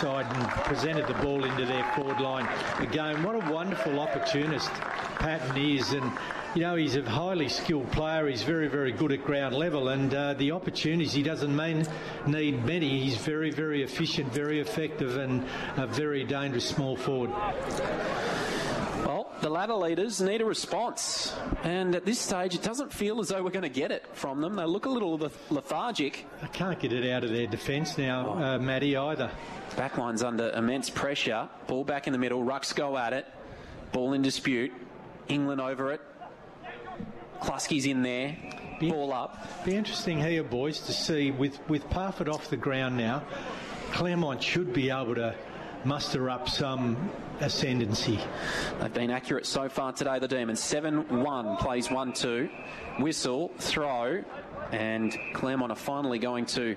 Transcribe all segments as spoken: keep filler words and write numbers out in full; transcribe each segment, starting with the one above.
outside and presented the ball into their forward line again. What a wonderful opportunist Patton is, and you know, he's a highly skilled player. He's very, very good at ground level, and uh, the opportunities, he doesn't mean, need many. He's very, very efficient, very effective, and a very dangerous small forward. Well, the ladder leaders need a response, and at this stage it doesn't feel as though we're going to get it from them. They look a little lethargic. They can't get it out of their defence now, oh. uh, Matty, either. Backline's under immense pressure. Ball back in the middle. Rucks go at it. Ball in dispute. England over it. Kluski's in there, be, ball up. Be interesting here, boys, to see with, with Parfitt off the ground now, Claremont should be able to muster up some ascendancy. They've been accurate so far today, the Demons. seven one, plays one two. Whistle, throw, and Claremont are finally going to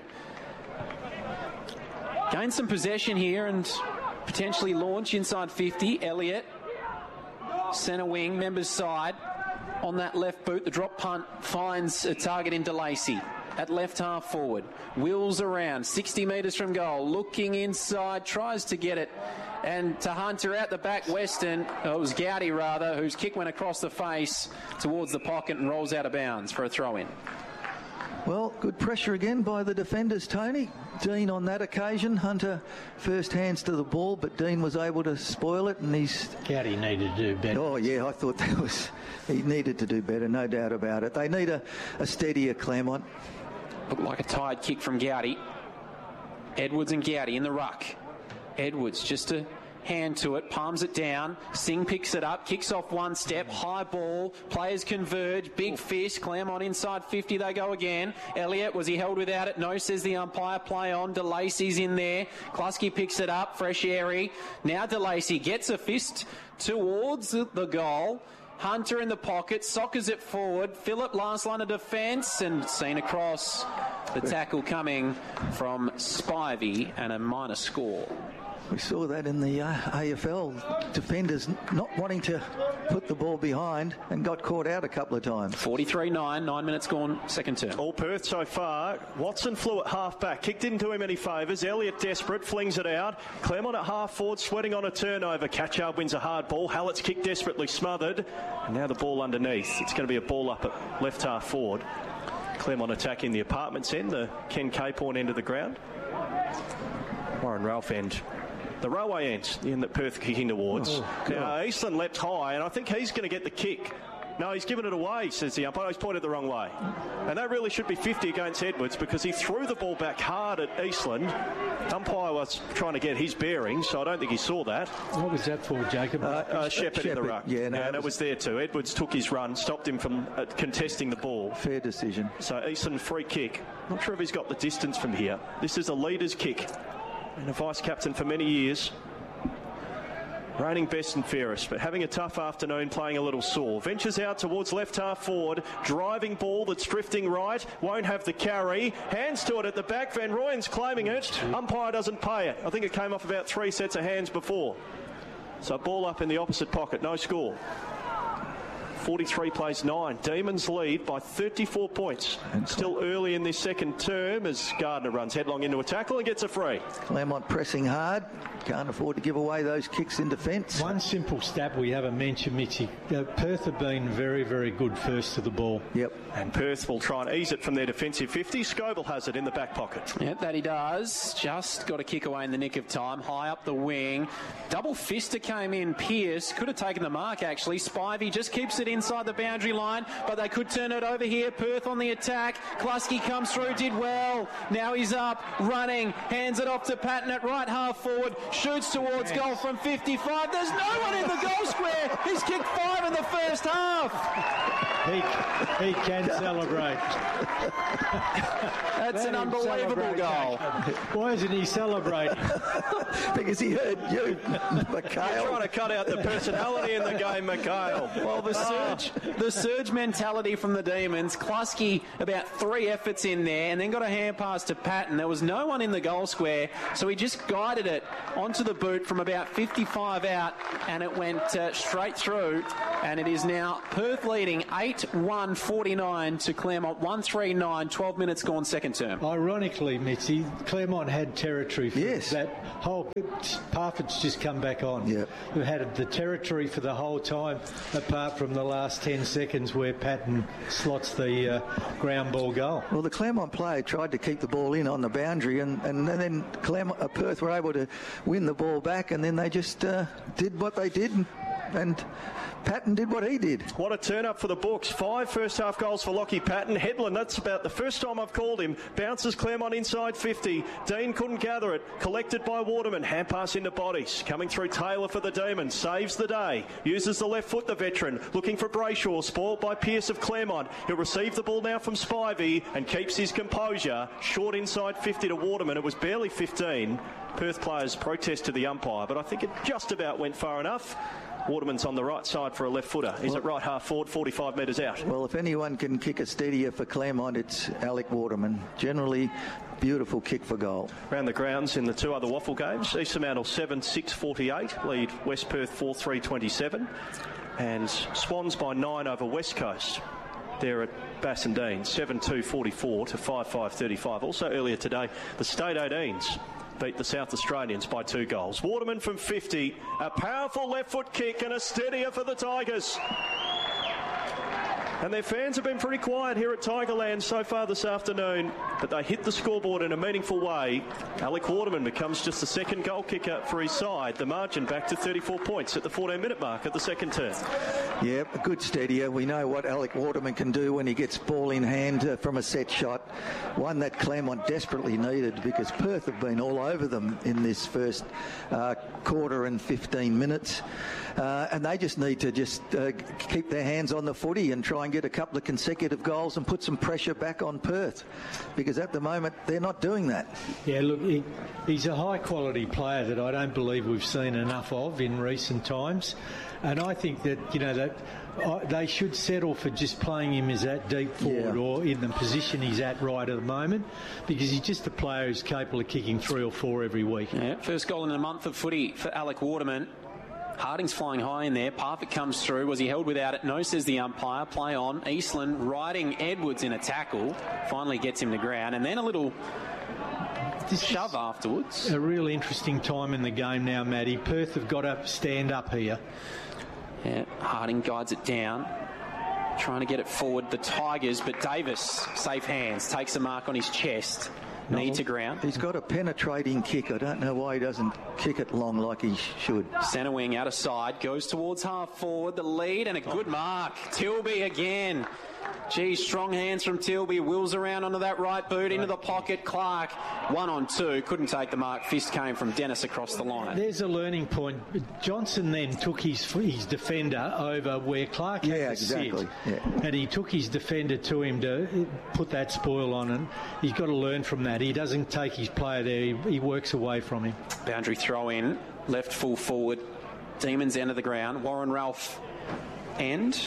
gain some possession here and potentially launch inside fifty. Elliott, centre wing, members side. On that left boot, the drop punt finds a target in DeLacy at left half forward. Wheels around, sixty metres from goal, looking inside, tries to get it. And to Hunter out the back, Weston, oh, it was Gowdy rather, whose kick went across the face towards the pocket and rolls out of bounds for a throw-in. Well, good pressure again by the defenders, Tony. Dean on that occasion. Hunter first hands to the ball, but Dean was able to spoil it, and he's... Gowdy needed to do better. Oh, yeah, I thought that was... He needed to do better, no doubt about it. They need a, a steadier Claremont. Looked like a tired kick from Gowdy. Edwards and Gowdy in the ruck. Edwards just a hand to it, palms it down. Singh picks it up, kicks off one step, high ball, players converge, big fist. Claremont inside fifty, they go again. Elliott, was he held without it? No, says the umpire. Play on. DeLacy's in there. Kluski picks it up, fresh airy. Now DeLacy gets a fist towards the goal. Hunter in the pocket, soccers it forward. Phillip, last line of defence, and seen across. The tackle coming from Spivey, and a minor score. We saw that in the uh, A F L. Defenders not wanting to put the ball behind and got caught out a couple of times. forty-three nine, nine minutes gone, second term. All Perth so far. Watson flew at half back, kicked didn't do him any favours. Elliott desperate, flings it out. Claremont at half forward, sweating on a turnover. Catchard wins a hard ball. Hallett's kick desperately smothered. And now the ball underneath. It's going to be a ball up at left half forward. Claremont attacking the apartments end, the Ken Capehorn end of the ground. Warren Ralph end. The railway end, the end that Perth kicking towards. Oh, now, Eastland leapt high, and I think he's going to get the kick. No, he's given it away, says the umpire. He's pointed the wrong way. And that really should be fifty against Edwards, because he threw the ball back hard at Eastland. Umpire was trying to get his bearings, so I don't think he saw that. What was that for, Jacob? Uh, uh, Shepherd in the ruck. Yeah, no, and it was, was there too. Edwards took his run, stopped him from uh, contesting the ball. Fair decision. So Eastland free kick. Not sure if he's got the distance from here. This is a leader's kick. And a vice-captain for many years. Reigning best and fairest, but having a tough afternoon, playing a little sore. Ventures out towards left half forward. Driving ball that's drifting right. Won't have the carry. Hands to it at the back. Van Rooyen's claiming it. Umpire doesn't pay it. I think it came off about three sets of hands before. So ball up in the opposite pocket. No score. forty-three plays nine. Demons lead by thirty-four points. And still early in this second term as Gardner runs headlong into a tackle and gets a free. Claremont pressing hard. Can't afford to give away those kicks in defence. One simple stat we haven't mentioned, Mitchie. Uh, Perth have been very, very good first to the ball. Yep. And Perth will try and ease it from their defensive fifty. Scobell has it in the back pocket. Yep, that he does. Just got a kick away in the nick of time. High up the wing. Double fister came in. Pearce could have taken the mark, actually. Spivey just keeps it inside the boundary line, but they could turn it over here. Perth on the attack. Kluski comes through, did well. Now he's up, running, hands it off to Patton at right half forward. Shoots towards goal from fifty-five. There's no one in the goal square. He's kicked five in the first half. He, he can celebrate. That's Let an unbelievable goal. Why isn't he celebrating? Because he heard you, McHale. You're trying to cut out the personality in the game, McHale. Well, the surge, the surge mentality from the Demons. Kluski about three efforts in there, and then got a hand pass to Patton. There was no one in the goal square, so he just guided it onto the boot from about fifty-five out, and it went uh, straight through. And it is now Perth leading eight eight one forty-nine to Claremont, one three nine, twelve minutes gone second term. Ironically, Mitzi, Claremont had territory for Yes. that whole... Parfitt's just come back on. Yep. We've had the territory for the whole time, apart from the last ten seconds where Patton slots the uh, ground ball goal. Well, the Claremont player tried to keep the ball in on the boundary, and, and then Claremont, uh, Perth were able to win the ball back, and then they just uh, did what they did, and, and Patton did what he did. What a turn-up for the books. Five first-half goals for Lockie Patton. Headland, that's about the first time I've called him. Bounces Claremont inside fifty. Dean couldn't gather it. Collected by Waterman. Hand pass into bodies. Coming through Taylor for the Demons. Saves the day. Uses the left foot, the veteran. Looking for Brayshaw. Spoiled by Pearce of Claremont. He'll receive the ball now from Spivey and keeps his composure. Short inside fifty to Waterman. It was barely fifteen. Perth players protest to the umpire, but I think it just about went far enough. Waterman's on the right side for a left footer. He's well, at right half forward, forty-five metres out. Well, if anyone can kick a steadier for Claremont, it's Alec Waterman. Generally, beautiful kick for goal. Around the grounds in the two other waffle games, East Fremantle seven six forty-eight, lead West Perth four three twenty-seven. And Swans by nine over West Coast. They're at Bassendean, seven two forty-four to five five thirty-five. Also earlier today, the State eighteens beat the South Australians by two goals. Waterman from fifty, a powerful left foot kick and a steadier for the Tigers. And their fans have been pretty quiet here at Tigerland so far this afternoon, but they hit the scoreboard in a meaningful way. Alec Waterman becomes just the second goal kicker for his side. The margin back to thirty-four points at the fourteen minute mark of the second term. Yeah, a good steadier. We know what Alec Waterman can do when he gets ball in hand uh, from a set shot. One that Claremont desperately needed, because Perth have been all over them in this first uh, quarter and fifteen minutes. Uh, and they just need to just uh, keep their hands on the footy and try and get a couple of consecutive goals and put some pressure back on Perth, because at the moment they're not doing that. Yeah, look, he, he's a high-quality player that I don't believe we've seen enough of in recent times. And I think that, you know, that uh, they should settle for just playing him as that deep forward Yeah. or in the position he's at right at the moment, because he's just a player who's capable of kicking three or four every week. Yeah, first goal in a month of footy for Alec Waterman. Harding's flying high in there. Parfitt comes through. Was he held without it? No, says the umpire. Play on. Eastland riding Edwards in a tackle. Finally gets him to ground. And then a little This shove afterwards. A real interesting time in the game now, Matty. Perth have got to stand up here. Yeah, Harding guides it down. Trying to get it forward. The Tigers, but Davis, safe hands, takes a mark on his chest. Knee to ground. He's got a penetrating kick. I don't know why he doesn't kick it long like he should. Centre wing out of side, goes towards half forward, the lead, and a good mark. Tilby again. Gee, strong hands from Tilby. Wills around onto that right boot, into the pocket. Clark, one on two, couldn't take the mark. Fist came from Dennis across the line. There's a learning point. Johnson then took his his defender over where Clark had Yeah, to exactly. sit. Yeah. And he took his defender to him to put that spoil on, and he's got to learn from that. He doesn't take his player there. He, he works away from him. Boundary throw in, left full forward. Demons end of the ground. Warren Ralph end.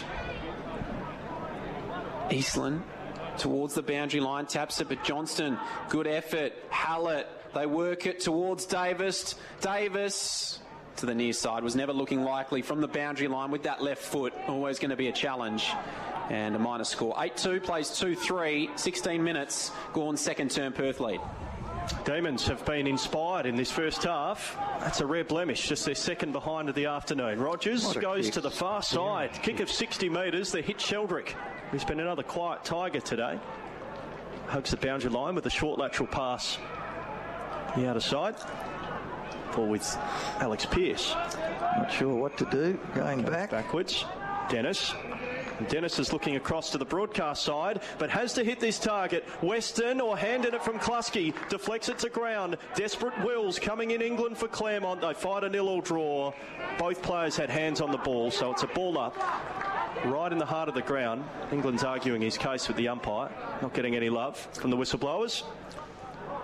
Eastland towards the boundary line, taps it, but Johnston, good effort. Hallett, they work it towards Davis. Davis to the near side, was never looking likely from the boundary line with that left foot. Always going to be a challenge. And a minor score. eight two, plays two three, sixteen minutes. Gone second term Perth lead. Demons have been inspired in this first half. That's a rare blemish, just their second behind of the afternoon. Rogers goes kick. to the far side. Yeah. Kick of sixty metres. They hit Sheldrick, who's been another quiet Tiger today. Hugs the boundary line with a short lateral pass. The outer side. Ball with Alex Pearce. Not sure what to do. Going Goes back. Backwards. Dennis. Dennis is looking across to the broadcast side, but has to hit this target. Weston, or handed it from Klusky, deflects it to ground. Desperate Wills coming in England for Claremont. They fight a nil-all draw. Both players had hands on the ball, so it's a ball up right in the heart of the ground. England's arguing his case with the umpire, not getting any love from the whistleblowers.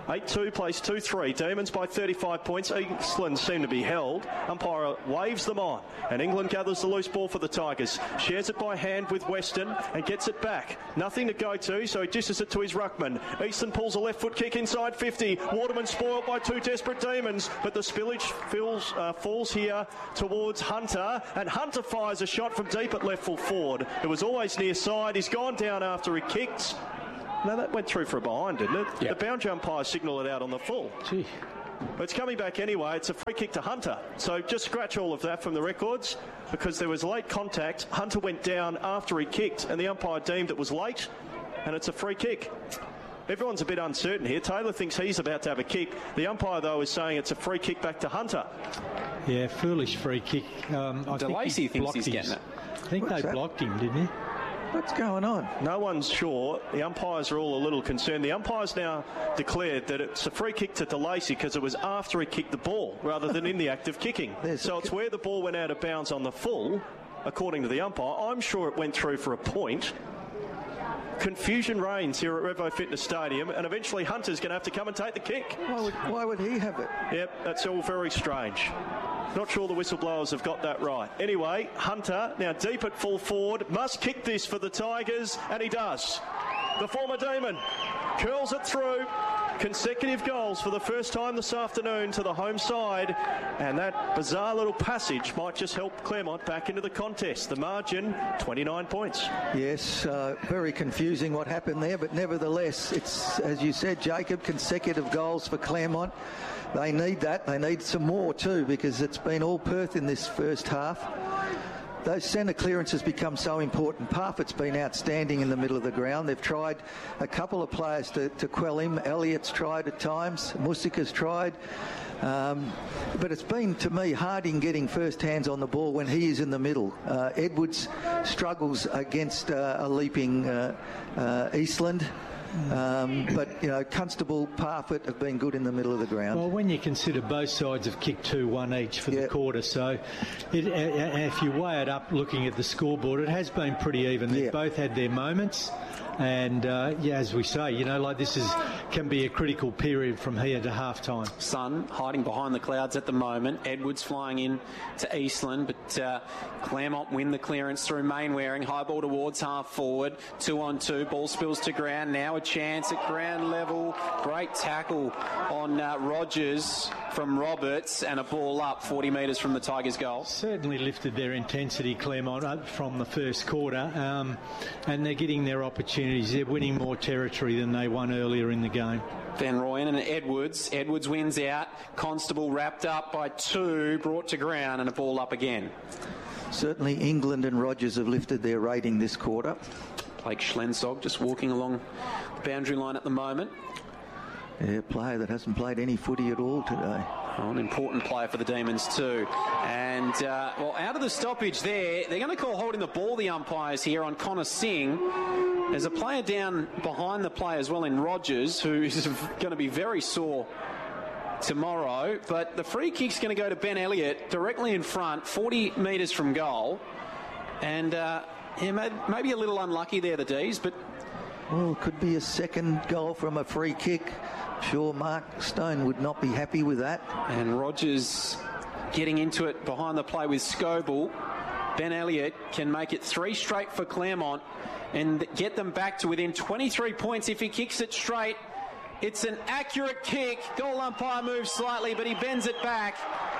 eight two plays two three. Demons by thirty-five points. Eastland seem to be held. Umpire waves them on. And England gathers the loose ball for the Tigers. Shares it by hand with Weston and gets it back. Nothing to go to, so he dishes it to his ruckman. Eastland pulls a left foot kick inside fifty. Waterman spoiled by two desperate Demons, but the spillage fills, uh, falls here towards Hunter, and Hunter fires a shot from deep at left full forward. It was always near side. He's gone down after he kicked. No, that went through for a behind, didn't it? Yep. The boundary umpire signalled it out on the full. Gee. But it's coming back anyway. It's a free kick to Hunter. So just scratch all of that from the records, because there was late contact. Hunter went down after he kicked, and the umpire deemed it was late, and it's a free kick. Everyone's a bit uncertain here. Taylor thinks he's about to have a kick. The umpire, though, is saying it's a free kick back to Hunter. Yeah, foolish free kick. Um, I DeLacy think thinks he's his, getting it. I think What's they that? blocked him, didn't he? What's going on? No one's sure. The umpires are all a little concerned. The umpires now declared that it's a free kick to DeLacy because it was after he kicked the ball rather than in the act of kicking. There's so it's where the ball went out of bounds on the full, according to the umpire. I'm sure it went through for a point. Confusion reigns here at Revo Fitness Stadium, and eventually Hunter's going to have to come and take the kick. Why would, why would he have it? Yep, that's all very strange. Not sure the whistleblowers have got that right. Anyway, Hunter, now deep at full forward, must kick this for the Tigers, and he does. The former Demon curls it through. Consecutive goals for the first time this afternoon to the home side, and that bizarre little passage might just help Claremont back into the contest. The margin, twenty-nine points. Yes, uh, very confusing what happened there, but nevertheless, it's, as you said, Jacob, consecutive goals for Claremont. They need that. They need some more too, because it's been all Perth in this first half. Those centre clearances become so important. Parfitt's been outstanding in the middle of the ground. They've tried a couple of players to, to quell him. Elliott's tried at times. Musika's tried. Um, but it's been, to me, Harding getting first hands on the ball when he is in the middle. Uh, Edwards struggles against uh, a leaping uh, uh, Eastland. Um, but, you know, Constable, Parfitt have been good in the middle of the ground. Well, when you consider both sides have kicked two one each for Yep. the quarter, so it, uh, if you weigh it up looking at the scoreboard, it has been pretty even. They've Yep. both had their moments. And, uh, yeah, as we say, you know, like this is can be a critical period from here to half-time. Sun hiding behind the clouds at the moment. Edwards flying in to Eastland, but uh, Claremont win the clearance through Mainwaring. High ball towards half forward. Two on two. Ball spills to ground. Now a chance at ground level. Great tackle on uh, Rogers from Roberts, and a ball up forty metres from the Tigers' goal. Certainly lifted their intensity, Claremont, up from the first quarter, um, and they're getting their opportunities. They're winning more territory than they won earlier in the game. Van Rooyen and Edwards. Edwards wins out. Constable wrapped up by two, brought to ground, and a ball up again. Certainly England and Rogers have lifted their rating this quarter. Blake Schlensog just walking along the boundary line at the moment. Yeah, a player that hasn't played any footy at all today. Oh, an important player for the Demons too. And, uh, well, out of the stoppage there, they're going to call holding the ball, the umpires here, on Connor Singh. There's a player down behind the play as well in Rogers, who is going to be very sore tomorrow. But the free kick's going to go to Ben Elliott, directly in front, forty metres from goal. And, uh, yeah, maybe a little unlucky there, the D's, but... Well, it could be a second goal from a free kick. Sure, Mark Stone would not be happy with that. And Rogers getting into it behind the play with Scoble. Ben Elliott can make it three straight for Claremont and get them back to within twenty-three points if he kicks it straight. It's an accurate kick. Goal umpire moves slightly, but he bends it back.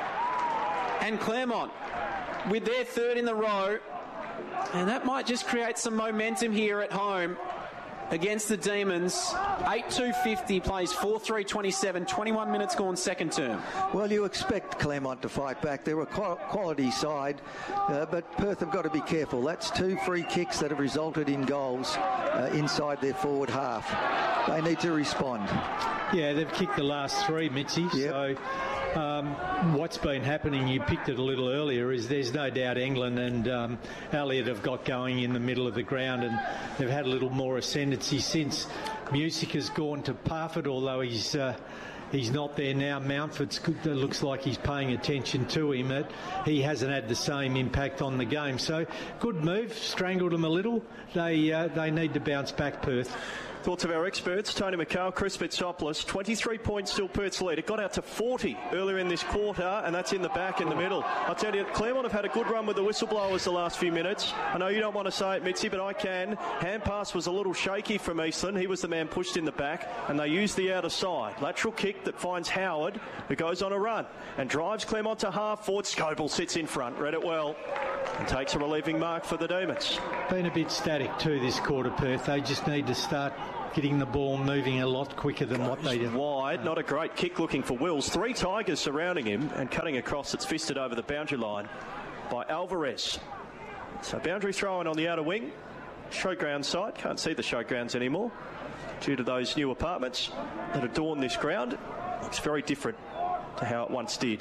And Claremont with their third in the row. And that might just create some momentum here at home against the Demons. eight two fifty plays four three twenty-seven, twenty-one minutes gone second term. Well, you expect Claremont to fight back. They're a quality side, uh, but Perth have got to be careful. That's two free kicks that have resulted in goals uh, inside their forward half. They need to respond. Yeah, they've kicked the last three, Mitzi. Yep. So um, what's been happening, you picked it a little earlier, is there's no doubt England and um, Elliott have got going in the middle of the ground, and they've had a little more ascendancy since Music has gone to Parfitt, although he's uh, he's not there now. Mountford's good, it looks like he's paying attention to him. It, he hasn't had the same impact on the game. So good move, strangled them a little. They uh, they need to bounce back, Perth. Thoughts of our experts, Tony McHale, Chris Fitzopoulos. twenty-three points still Perth's lead. It got out to forty earlier in this quarter, and that's in the back in the middle. I'll tell you, Claremont have had a good run with the whistleblowers the last few minutes. I know you don't want to say it, Mitzi, but I can. Hand pass was a little shaky from Eastland. He was the man pushed in the back, and they used the outer side. Lateral kick that finds Howard, who goes on a run and drives Claremont to half forward. Scoble sits in front, read it well, and takes a relieving mark for the Demons. Been a bit static too this quarter, Perth. They just need to start getting the ball moving a lot quicker than Goes what they do. Wide, not a great kick looking for Wills. Three Tigers surrounding him and cutting across. It's fisted over the boundary line by Alvarez. So boundary throwing on the outer wing. Showground side. Can't see the showgrounds anymore due to those new apartments that adorn this ground. Looks very different to how it once did.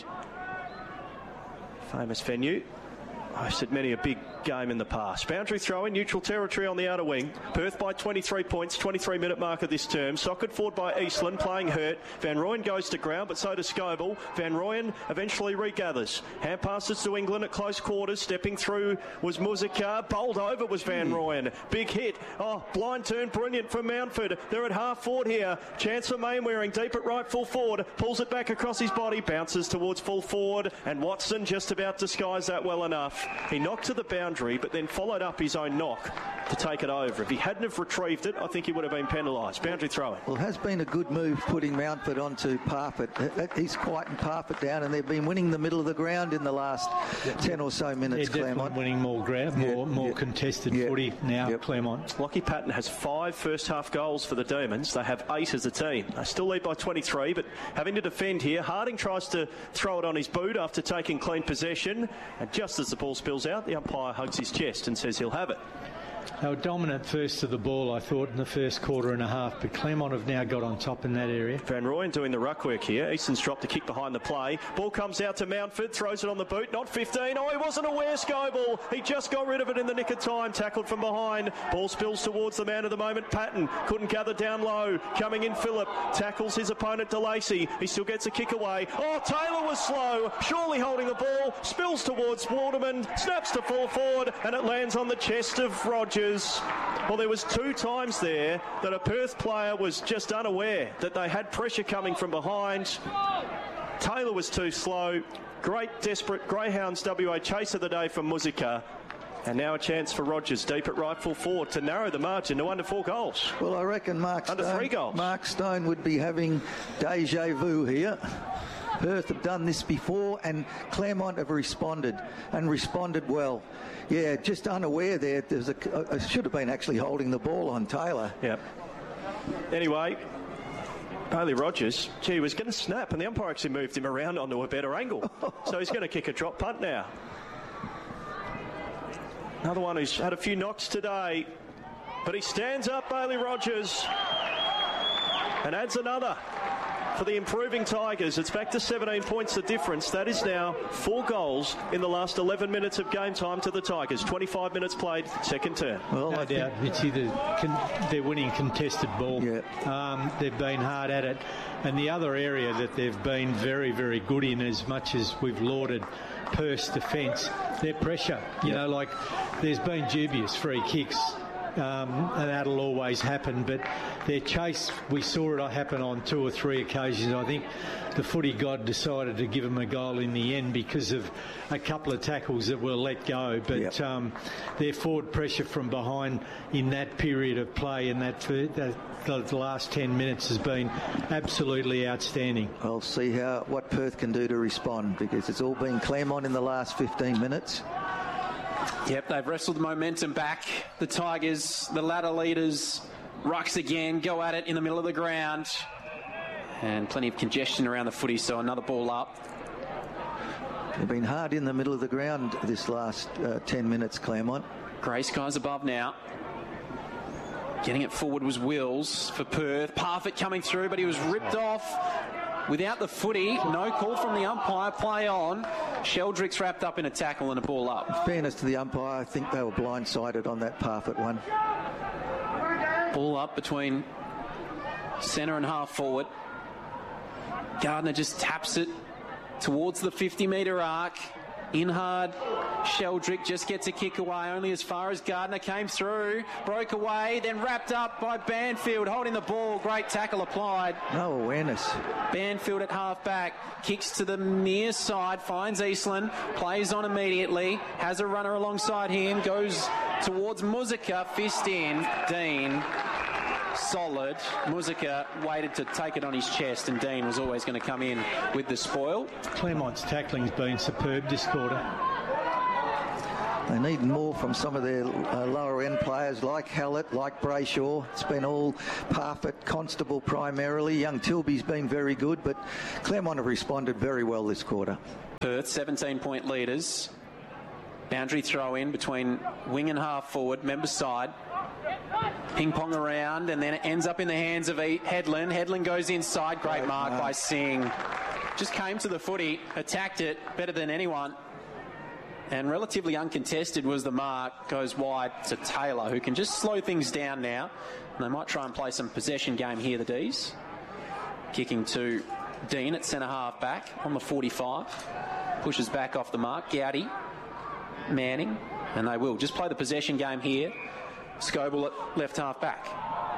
Famous venue. Hosted many a big game in the past. Boundary throw in neutral territory on the outer wing. Perth by twenty-three points, twenty-three minute mark of this term. Socket forward by Eastland, playing hurt. Van Rooyen goes to ground, but so does Scoble. Van Rooyen eventually regathers. Hand passes to England at close quarters. Stepping through was Muzika. Bowled over was Van Rooyen. Big hit. Oh, blind turn, brilliant from Mountford. They're at half forward here. Chance for Mainwaring, deep at right full forward. Pulls it back across his body. Bounces towards full forward. And Watson just about disguised that well enough. He knocked to the boundary, but then followed up his own knock to take it over. If he hadn't have retrieved it, I think he would have been penalised. Boundary throwing. Well, it has been a good move putting Mountford onto Parfitt. He's quietened Parfitt down, and they've been winning the middle of the ground in the last yep. ten or so minutes, They're Claremont. Definitely winning more ground, more, yep. more yep. contested yep. footy now, yep. Claremont. Lockie Patton has five first half goals for the Demons. They have eight as a team. They still lead by twenty-three, but having to defend here. Harding tries to throw it on his boot after taking clean possession, and just as the ball spills out, the umpire hugs his chest and says he'll have it. They were dominant first to the ball, I thought, in the first quarter and a half, but Claremont have now got on top in that area. Van Rooyen doing the ruck work here. Easton's dropped a kick behind the play. Ball comes out to Mountford, throws it on the boot, not fifteen. Oh, he wasn't aware, Scoble. He just got rid of it in the nick of time, tackled from behind. Ball spills towards the man of the moment, Patton. Couldn't gather down low. Coming in, Phillip. Tackles his opponent, DeLacy. He still gets a kick away. Oh, Taylor was slow. Surely holding the ball. Spills towards Waterman. Snaps to full forward, and it lands on the chest of Rogers. Well, there was two times there that a Perth player was just unaware that they had pressure coming from behind. Taylor was too slow. Great, desperate Greyhounds W A chase of the day from Muzika. And now a chance for Rogers, deep at right full forward, to narrow the margin to under four goals. Well, I reckon Mark under Stone, three goals. Mark Stone would be having deja vu here. Perth have done this before, and Claremont have responded, and responded well. Yeah, just unaware there. There's a, I should have been actually holding the ball on Taylor. Yep. Anyway, Bailey Rogers, gee, was going to snap, and the umpire actually moved him around onto a better angle. So he's going to kick a drop punt now. Another one who's had a few knocks today, but he stands up, Bailey Rogers, and adds another for the improving Tigers. It's back to seventeen points the difference. That is now four goals in the last eleven minutes of game time to the Tigers. twenty-five minutes played, second turn. Well, no doubt, Mitzi, the, con- they're winning contested ball. Yeah. Um, they've been hard at it. And the other area that they've been very, very good in, as much as we've lauded Perth's defence, their pressure. You yeah. know, like there's been dubious free kicks. Um, and that'll always happen, but their chase, we saw it happen on two or three occasions. I think the footy god decided to give them a goal in the end because of a couple of tackles that were let go, but yep. um, their forward pressure from behind in that period of play in that, that the last ten minutes has been absolutely outstanding. I'll see how what Perth can do to respond, because it's all been Claremont in the last fifteen minutes. Yep, they've wrestled the momentum back. The Tigers, the ladder leaders, rucks again, go at it in the middle of the ground. And plenty of congestion around the footy, so another ball up. They've been hard in the middle of the ground this last uh, ten minutes, Claremont. Grey skies above now. Getting it forward was Wills for Perth. Parfitt coming through, but he was ripped off. Without the footy, no call from the umpire, play on. Sheldrick's wrapped up in a tackle and a ball up. In fairness to the umpire, I think they were blindsided on that Parfitt one. Ball up between centre and half forward. Gardner just taps it towards the fifty metre arc. In hard, Sheldrick just gets a kick away, only as far as Gardner came through, broke away, then wrapped up by Banfield, holding the ball, great tackle applied. No awareness. Banfield at half-back, kicks to the near side, finds Eastland, plays on immediately, has a runner alongside him, goes towards Muzika, fist in, Dean. Solid. Muzika waited to take it on his chest, and Dean was always going to come in with the spoil. Clermont's tackling's been superb this quarter. They need more from some of their uh, lower-end players like Hallett, like Brayshaw. It's been all Parfitt, Constable primarily. Young Tilby's been very good, but Claremont have responded very well this quarter. Perth, seventeen-point leaders. Boundary throw in between wing and half forward, member side. Ping pong around, and then it ends up in the hands of Headland. Headland goes inside. Great, Great mark, mark by Singh. Just came to the footy, attacked it better than anyone. And relatively uncontested was the mark. Goes wide to Taylor, who can just slow things down now. And they might try and play some possession game here, the D's. Kicking to Dean at centre half back on the forty-five. Pushes back off the mark. Gowdy, Manning, and they will just play the possession game here. Scoble at left half back.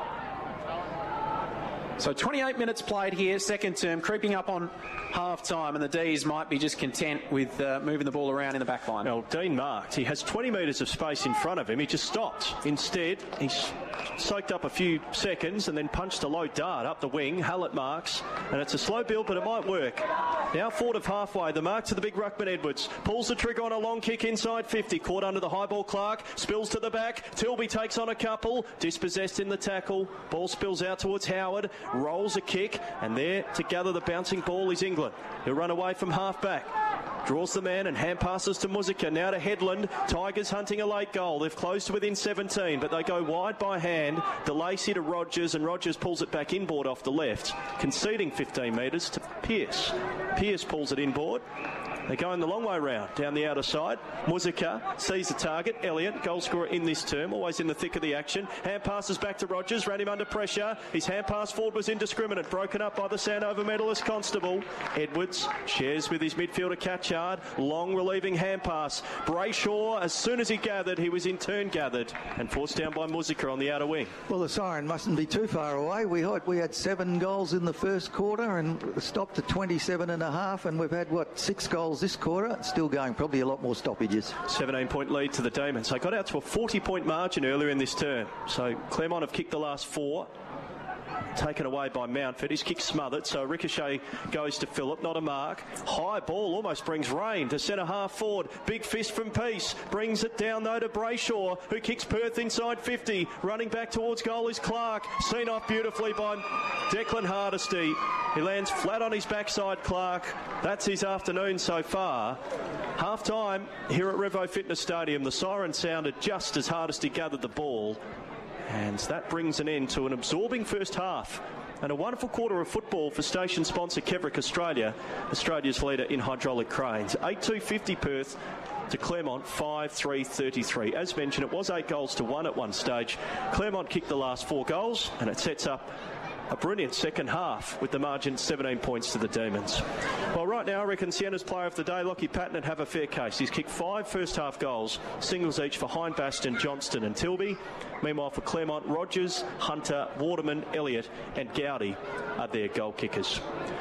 So twenty-eight minutes played here, second term, creeping up on half time, and the D's might be just content with uh, moving the ball around in the back line. Well, Dean marked. He has twenty metres of space in front of him. He just stopped. Instead, he's soaked up a few seconds and then punched a low dart up the wing. Hallett marks, and it's a slow build, but it might work. Now forward of halfway, the mark to the big ruckman Edwards. Pulls the trigger on a long kick inside fifty. Caught under the high ball Clark. Spills to the back. Tilby takes on a couple. Dispossessed in the tackle. Ball spills out towards Howard. Rolls a kick, and there to gather the bouncing ball is England. He'll run away from half-back. Draws the man and hand passes to Muzika. Now to Headland. Tigers hunting a late goal. They've closed to within seventeen, but they go wide by hand. DeLacy to Rogers, and Rogers pulls it back inboard off the left, conceding fifteen metres to Pearce. Pearce pulls it inboard. They're going the long way round, down the outer side. Muzika sees the target. Elliott, goal scorer in this term, always in the thick of the action. Hand passes back to Rogers, ran him under pressure. His hand pass forward was indiscriminate, broken up by the Sandover medalist Constable. Edwards shares with his midfielder Catchard. Long relieving hand pass. Brayshaw, as soon as he gathered, he was in turn gathered and forced down by Muzika on the outer wing. Well, the siren mustn't be too far away. We had, we had seven goals in the first quarter and stopped at twenty-seven and a half, and we've had, what, six goals this quarter. It's still going, probably a lot more stoppages. seventeen point lead to the Demons. They got out to a forty point margin earlier in this term. So Claremont have kicked the last four. Taken away by Mountford. His kick smothered, so ricochet goes to Phillip, not a mark. High ball almost brings rain to centre half forward. Big fist from Peace. Brings it down though to Brayshaw, who kicks Perth inside fifty. Running back towards goal is Clark. Seen off beautifully by Declan Hardesty. He lands flat on his backside, Clark. That's his afternoon so far. Half time here at Revo Fitness Stadium. The siren sounded just as Hardesty gathered the ball. And that brings an end to an absorbing first half and a wonderful quarter of football for station sponsor Kevrick Australia, Australia's leader in hydraulic cranes. eight two fifty Perth to Claremont five three thirty-three. As mentioned, it was eight goals to one at one stage. Claremont kicked the last four goals, and it sets up a brilliant second half with the margin seventeen points to the Demons. Well, right now I reckon Siena's player of the day, Lockie Patton, would have a fair case. He's kicked five first half goals, singles each for Hindbaston, Johnston and Tilby. Meanwhile for Claremont, Rogers, Hunter, Waterman, Elliott and Gowdy are their goal kickers.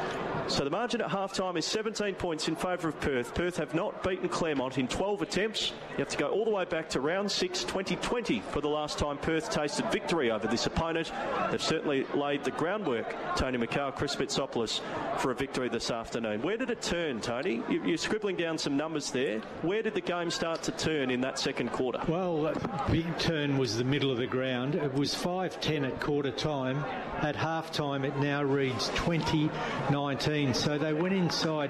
So the margin at half-time is seventeen points in favour of Perth. Perth have not beaten Claremont in twelve attempts. You have to go all the way back to round six, twenty twenty for the last time Perth tasted victory over this opponent. They've certainly laid the groundwork, Tony Macau, Chris Bitsopoulos, for a victory this afternoon. Where did it turn, Tony? You're scribbling down some numbers there. Where did the game start to turn in that second quarter? Well, that big turn was the middle of the ground. It was five ten at quarter time. At half time it now reads twenty nineteen. So they went inside,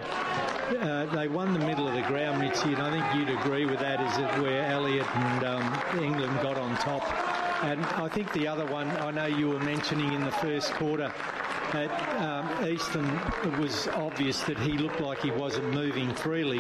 uh, they won the middle of the ground, Mitzi, and I think you'd agree with that, is it where Elliott and um, England got on top. And I think the other one, I know you were mentioning in the first quarter, at um, Easton, it was obvious that he looked like he wasn't moving freely.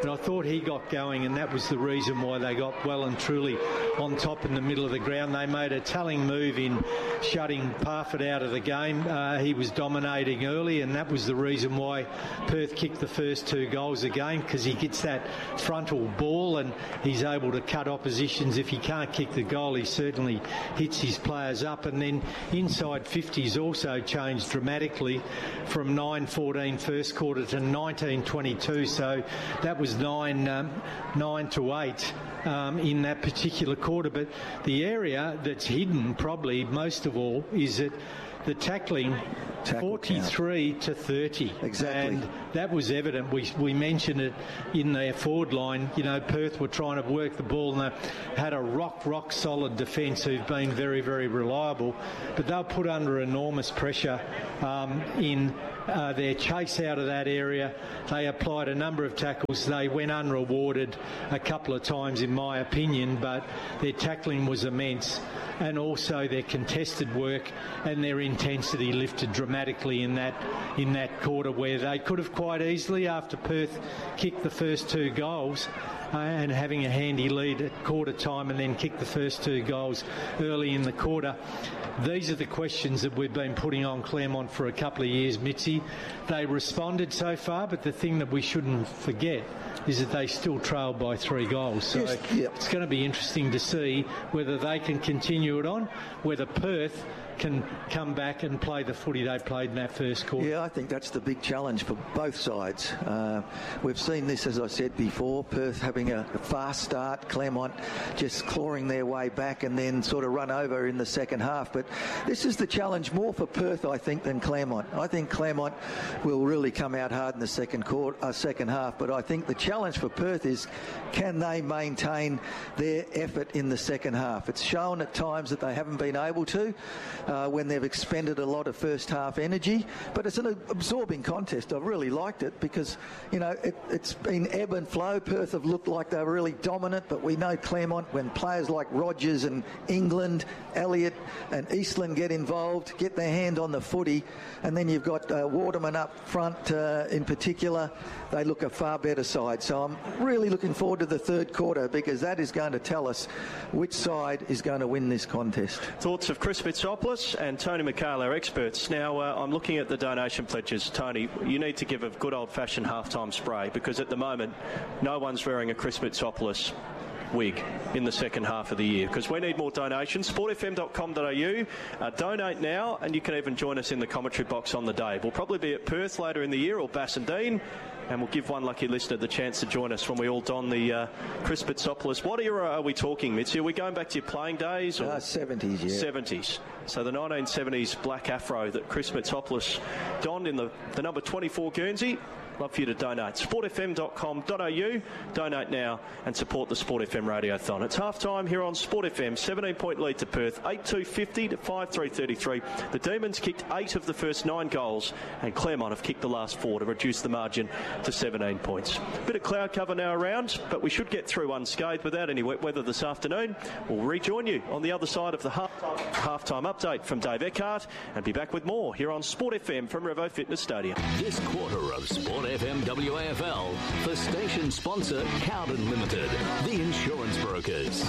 But I thought he got going, and that was the reason why they got well and truly on top in the middle of the ground. They made a telling move in shutting Parfitt out of the game. Uh, he was dominating early, and that was the reason why Perth kicked the first two goals again, because he gets that frontal ball and he's able to cut oppositions. If he can't kick the goal, he certainly hits his players up. And then inside fifties also changed dramatically from nine fourteen first quarter to nineteen twenty-two, so that was nine um, nine to eight um, in that particular quarter. But the area that's hidden probably most of all is that the tackling, Tackle forty-three count. To thirty. Exactly. And that was evident. We we mentioned it in their forward line. You know, Perth were trying to work the ball, and they had a rock, rock solid defence who've been very, very reliable. But they were put under enormous pressure um, in uh, their chase out of that area. They applied a number of tackles. They went unrewarded a couple of times, in my opinion, but their tackling was immense. And also their contested work and their intensity lifted dramatically in that in that quarter, where they could have quite easily, after Perth kicked the first two goals uh, and having a handy lead at quarter time, and then kicked the first two goals early in the quarter. These are the questions that we've been putting on Claremont for a couple of years, Mitzi. They responded so far, but the thing that we shouldn't forget is that they still trailed by three goals. So yes, yep. It's going to be interesting to see whether they can continue it on, whether Perth can come back and play the footy they played in that first quarter. Yeah, I think that's the big challenge for both sides. Uh, we've seen this, as I said before, Perth having a, a fast start, Claremont just clawing their way back and then sort of run over in the second half. But this is the challenge more for Perth, I think, than Claremont. I think Claremont will really come out hard in the second quarter, uh, second half. But I think the challenge for Perth is, can they maintain their effort in the second half? It's shown at times that they haven't been able to. Uh, when they've expended a lot of first half energy, but it's an absorbing contest. I've really liked it because, you know, it, it's been ebb and flow. Perth have looked like they're really dominant, but we know Claremont, when players like Rogers and England, Elliott and Eastland get involved, get their hand on the footy, and then you've got uh, Waterman up front uh, in particular, they look a far better side. So I'm really looking forward to the third quarter, because that is going to tell us which side is going to win this contest. Thoughts of Chris Bitsopoulos and Tony McHale, our experts. Now, uh, I'm looking at the donation pledges. Tony, you need to give a good old-fashioned halftime spray, because at the moment, no one's wearing a Chris Bitsopoulos wig in the second half of the year, because we need more donations. sport f m dot com dot a u. Uh, donate now, and you can even join us in the commentary box on the day. We'll probably be at Perth later in the year, or Bassendean, and we'll give one lucky listener the chance to join us when we all don the uh, Chris Bitsopoulos. What era are we talking, Mitzi? Are we going back to your playing days? Or? Uh, seventies, yeah. seventies. So the nineteen seventies black afro that Chris Bitsopoulos donned in the, the number twenty-four Guernsey. Love for you to donate. sport f m dot com dot a u. Donate now and support the Sport F M Radiothon. It's half time here on Sport F M. seventeen point lead to Perth. eight two fifty to five three thirty-three. The Demons kicked eight of the first nine goals, and Claremont have kicked the last four to reduce the margin to seventeen points. Bit of cloud cover now around, but we should get through unscathed without any wet weather this afternoon. We'll rejoin you on the other side of the half halftime update from Dave Eckhart, and be back with more here on Sport F M from Revo Fitness Stadium. This quarter of Sport F M W A F L, the station sponsor, Cowden Limited, the insurance brokers.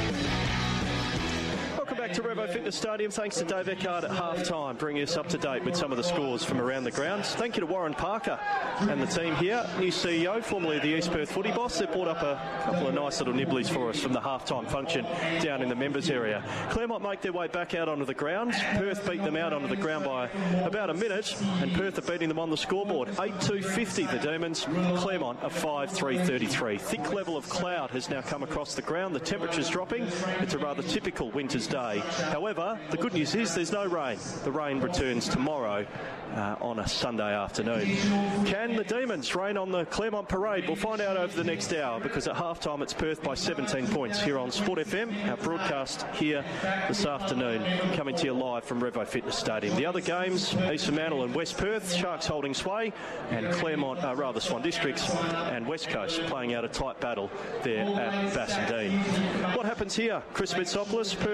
Welcome back to Revo Fitness Stadium. Thanks to Dave Eckhart at half-time, bringing us up to date with some of the scores from around the grounds. Thank you to Warren Parker and the team here. New C E O, formerly the East Perth footy boss. They brought up a couple of nice little nibblies for us from the half-time function down in the members area. Claremont make their way back out onto the ground. Perth beat them out onto the ground by about a minute, and Perth are beating them on the scoreboard. eight two fifty the Demons, Claremont a five three thirty-three. Thick level of cloud has now come across the ground. The temperature's dropping. It's a rather typical winter's day. However, the good news is there's no rain. The rain returns tomorrow uh, on a Sunday afternoon. Can the Demons rain on the Claremont parade? We'll find out over the next hour, because at halftime it's Perth by seventeen points here on Sport F M. Our broadcast here this afternoon, coming to you live from Revo Fitness Stadium. The other games, East Fremantle and West Perth, Sharks holding sway, and Claremont, uh, rather Swan Districts and West Coast playing out a tight battle there at Bassendean. What happens here? Chris Bitsopoulos, Perth lead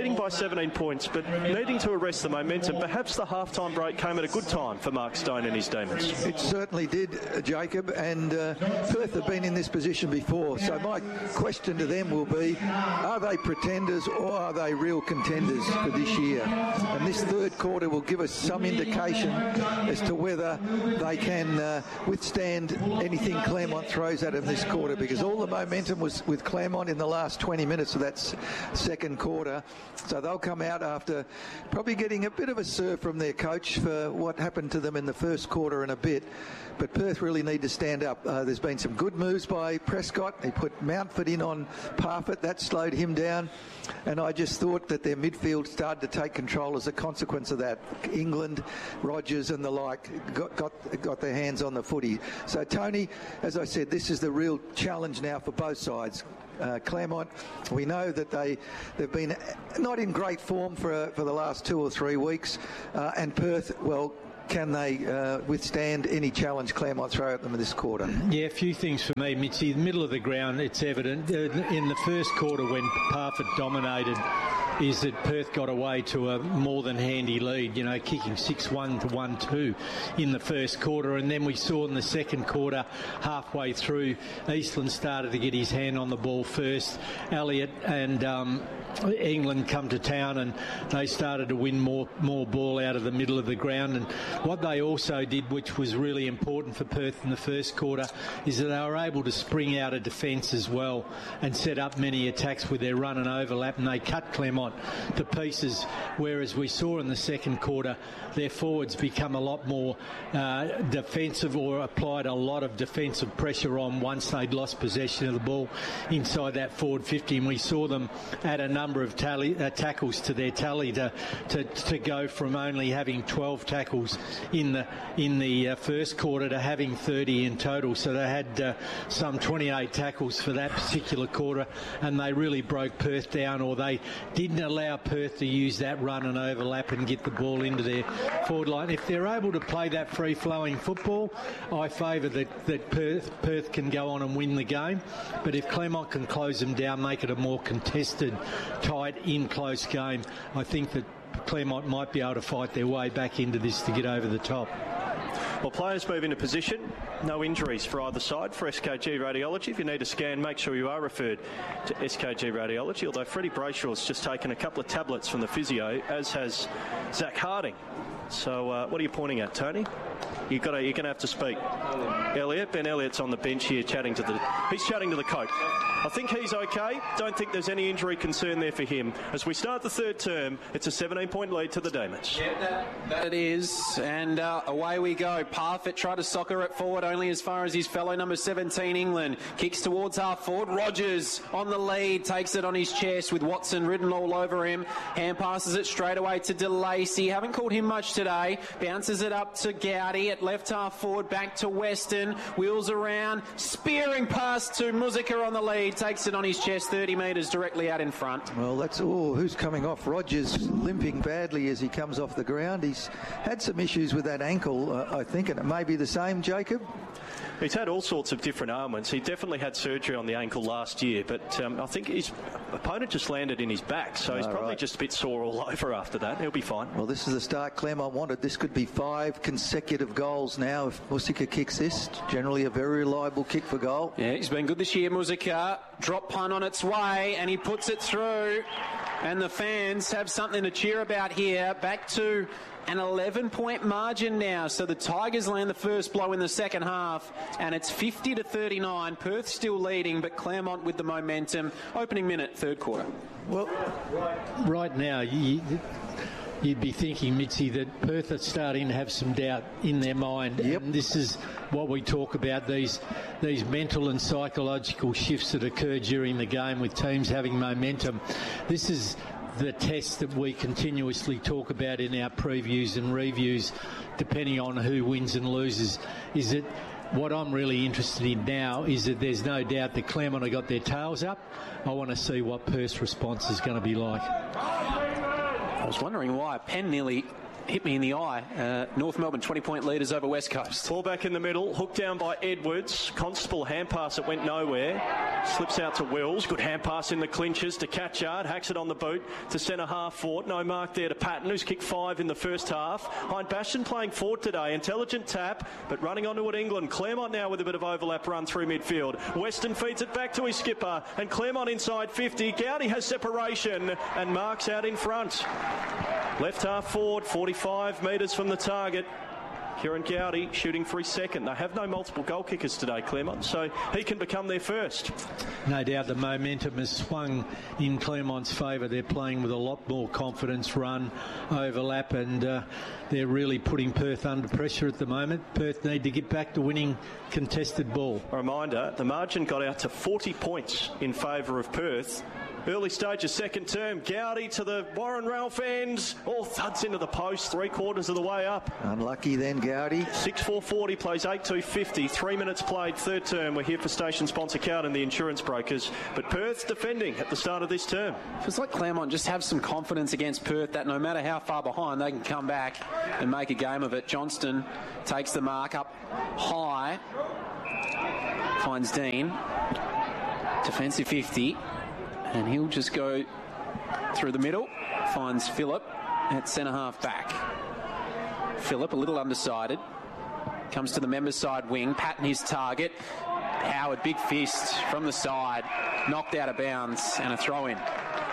leading by seventeen points, but needing to arrest the momentum. Perhaps the halftime break came at a good time for Mark Stone and his Demons. It certainly did, Jacob, and uh, Perth have been in this position before. So my question to them will be, are they pretenders or are they real contenders for this year? And this third quarter will give us some indication as to whether they can uh, withstand anything Claremont throws at them this quarter, because all the momentum was with Claremont in the last twenty minutes of that s- second quarter. So they'll come out after probably getting a bit of a serve from their coach for what happened to them in the first quarter and a bit. But Perth really need to stand up. Uh, there's been some good moves by Prescott. He put Mountford in on Parfitt. That slowed him down. And I just thought that their midfield started to take control as a consequence of that. England, Rogers and the like got, got, got their hands on the footy. So, Tony, as I said, this is the real challenge now for both sides. Uh, Claremont, we know that they, they've been not in great form for, uh, for the last two or three weeks. Uh, and Perth, well, can they uh, withstand any challenge Claremont throw at them in this quarter? Yeah, a few things for me, Mitchy. The middle of the ground, it's evident. Uh, in the first quarter when Parfitt dominated, is that Perth got away to a more than handy lead, you know, kicking six one to one two in the first quarter. And then we saw in the second quarter, halfway through, Eastland started to get his hand on the ball first. Elliott and um, England come to town and they started to win more more ball out of the middle of the ground. And what they also did, which was really important for Perth in the first quarter, is that they were able to spring out a defence as well and set up many attacks with their run and overlap, and they cut Claremont to pieces, whereas we saw in the second quarter their forwards become a lot more uh, defensive, or applied a lot of defensive pressure on once they'd lost possession of the ball inside that forward fifty, and we saw them add a number of tally, uh, tackles to their tally to, to to go from only having twelve tackles in the in the uh, first quarter to having thirty in total. So they had uh, some twenty-eight tackles for that particular quarter, and they really broke Perth down, or they didn't allow Perth to use that run and overlap and get the ball into their forward line. If they're able to play that free-flowing football, I favour that, that Perth, Perth can go on and win the game. But if Claremont can close them down, make it a more contested, tight, in-close game, I think that Claremont might be able to fight their way back into this to get over the top. Well, players move into position. No injuries for either side for S K G Radiology. If you need a scan, make sure you are referred to S K G Radiology, although Freddie Brayshaw's just taken a couple of tablets from the physio, as has Zach Harding. So uh, what are you pointing at, Tony? You've got to, you're going to have to speak. Elliott, Ben Elliott's on the bench here chatting to the... He's chatting to the coach. I think he's okay. Don't think there's any injury concern there for him. As we start the third term, it's a seventeen-point lead to the Demons. Yeah, that, that is. And uh, away we go. Parfitt tried to soccer it forward only as far as his fellow number seventeen, England. Kicks towards half forward. Rogers on the lead. Takes it on his chest with Watson written all over him. Hand passes it straight away to DeLacy. Haven't called him much today. Bounces it up to Gowdy at left half forward. Back to Weston. Wheels around. Spearing pass to Muzica on the lead. Takes it on his chest, thirty metres directly out in front. Well, that's all. Who's coming off? Rogers limping badly as he comes off the ground. He's had some issues with that ankle, uh, I think, and it may be the same, Jacob. He's had all sorts of different ailments. He definitely had surgery on the ankle last year, but um, I think his opponent just landed in his back, so he's oh, probably right. just a bit sore all over after that. He'll be fine. Well, this is the start Claremont wanted. This could be five consecutive goals now if Muzica kicks this. Generally a very reliable kick for goal. Yeah, he's been good this year, Muzica. Drop punt on its way, and he puts it through. And the fans have something to cheer about here. Back to an eleven-point margin now. So the Tigers land the first blow in the second half, and it's fifty to thirty-nine. Perth still leading, but Claremont with the momentum. Opening minute, third quarter. Well, right now, you, you'd be thinking, Mitzi, that Perth are starting to have some doubt in their mind. Yep. And this is what we talk about, these these mental and psychological shifts that occur during the game with teams having momentum. This is the test that we continuously talk about in our previews and reviews, depending on who wins and loses. Is that what I'm really interested in now is that there's no doubt that Claremont have got their tails up. I want to see what Perth's response is going to be like. I was wondering why Penn nearly hit me in the eye. Uh, North Melbourne twenty-point leaders over West Coast. Ball back in the middle, hooked down by Edwards. Constable hand pass, it went nowhere. Slips out to Wills. Good hand pass in the clinches to Catchard. Hacks it on the boot to centre half forward. No mark there to Patton, who's kicked five in the first half. Hind Bastion playing forward today. Intelligent tap, but running onto it England. Claremont now with a bit of overlap run through midfield. Weston feeds it back to his skipper, and Claremont inside fifty. Gowdy has separation, and Marks out in front. Left half forward, forty-five metres from the target. Kieran Gowdy shooting for his second. They have no multiple goal kickers today, Claremont, so he can become their first. No doubt the momentum has swung in Claremont's favour. They're playing with a lot more confidence, run, overlap, and uh, they're really putting Perth under pressure at the moment. Perth need to get back to winning contested ball. A reminder, the margin got out to forty points in favour of Perth. Early stages, second term. Gowdy to the Warren Ralph end. All thuds into the post, three quarters of the way up. Unlucky then, Gowdy. six four forty, plays eight two fifty. Three minutes played, third term. We're here for station sponsor Cowden, the insurance brokers. But Perth defending at the start of this term. Feels like Claremont just have some confidence against Perth that no matter how far behind, they can come back and make a game of it. Johnston takes the mark up high. Finds Dean. Defensive fifty. And he'll just go through the middle. Finds Phillip at centre half back. Phillip a little undecided. Comes to the members' side wing. Patton his target. Howard, big fist from the side. Knocked out of bounds and a throw in.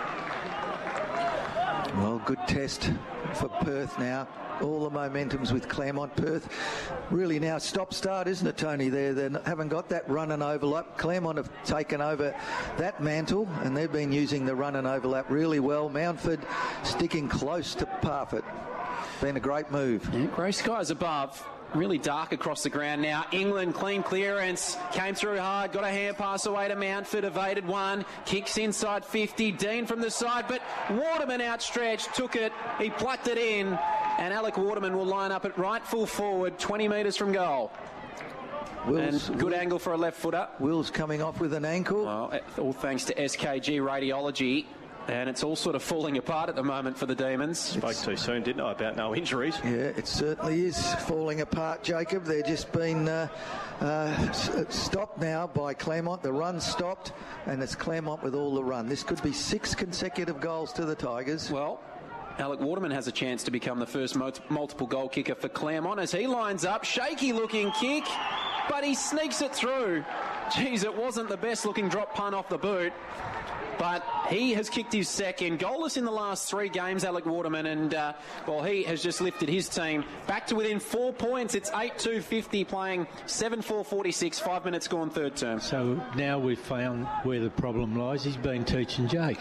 Well, good test for Perth now. All the momentum's with Claremont. Perth really now stop-start, isn't it, Tony? They they haven't got that run and overlap. Claremont have taken over that mantle, and they've been using the run and overlap really well. Mountford sticking close to Parfitt. Been a great move. Yeah, grey skies above. Really dark across the ground now. England, clean clearance. Came through hard. Got a hand pass away to Mountford. Evaded one. Kicks inside fifty. Dean from the side. But Waterman outstretched. Took it. He plucked it in. And Alec Waterman will line up at right full forward. twenty metres from goal. Wills, and good Will, angle for a left footer. Wills coming off with an ankle. Well, all thanks to S K G Radiology. And it's all sort of falling apart at the moment for the Demons. Spoke too soon, didn't I, about no injuries? Yeah, it certainly is falling apart, Jacob. They're just been uh, uh, stopped now by Claremont. The run stopped, and it's Claremont with all the run. This could be six consecutive goals to the Tigers. Well, Alec Waterman has a chance to become the first multiple goal kicker for Claremont as he lines up. Shaky looking kick, but he sneaks it through. Geez, it wasn't the best looking drop punt off the boot. But he has kicked his second. Goalless in the last three games, Alec Waterman, and, uh, well, he has just lifted his team back to within four points. It's eight two fifty, playing seven four forty-six, five minutes gone third term. So now we've found where the problem lies. He's been teaching Jake.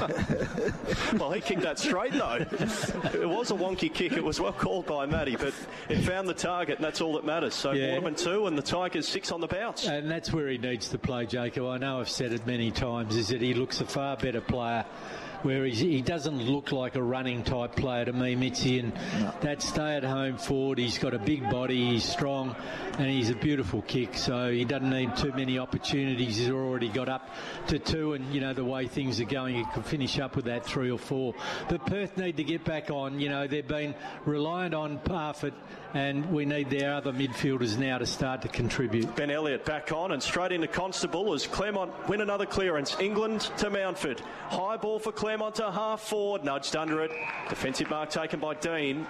Well, he kicked that straight, though. It was a wonky kick. It was well called by Matty, but it found the target, and that's all that matters. So yeah. Waterman two, and the Tigers six on the bounce. And that's where he needs to play, Jacob. I know I've said it many times, is that he looks a far better player, where he's, he doesn't look like a running type player to me, Mitzi, and no. that stay-at-home forward, he's got a big body, he's strong, and he's a beautiful kick, so he doesn't need too many opportunities. He's already got up to two, and, you know, the way things are going, he can finish up with that three or four. But Perth need to get back on. You know, they've been reliant on Parfitt, and we need their other midfielders now to start to contribute. Ben Elliott back on and straight into Constable as Claremont win another clearance. England to Mountford. High ball for Claremont to half forward. Nudged under it. Defensive mark taken by Dean.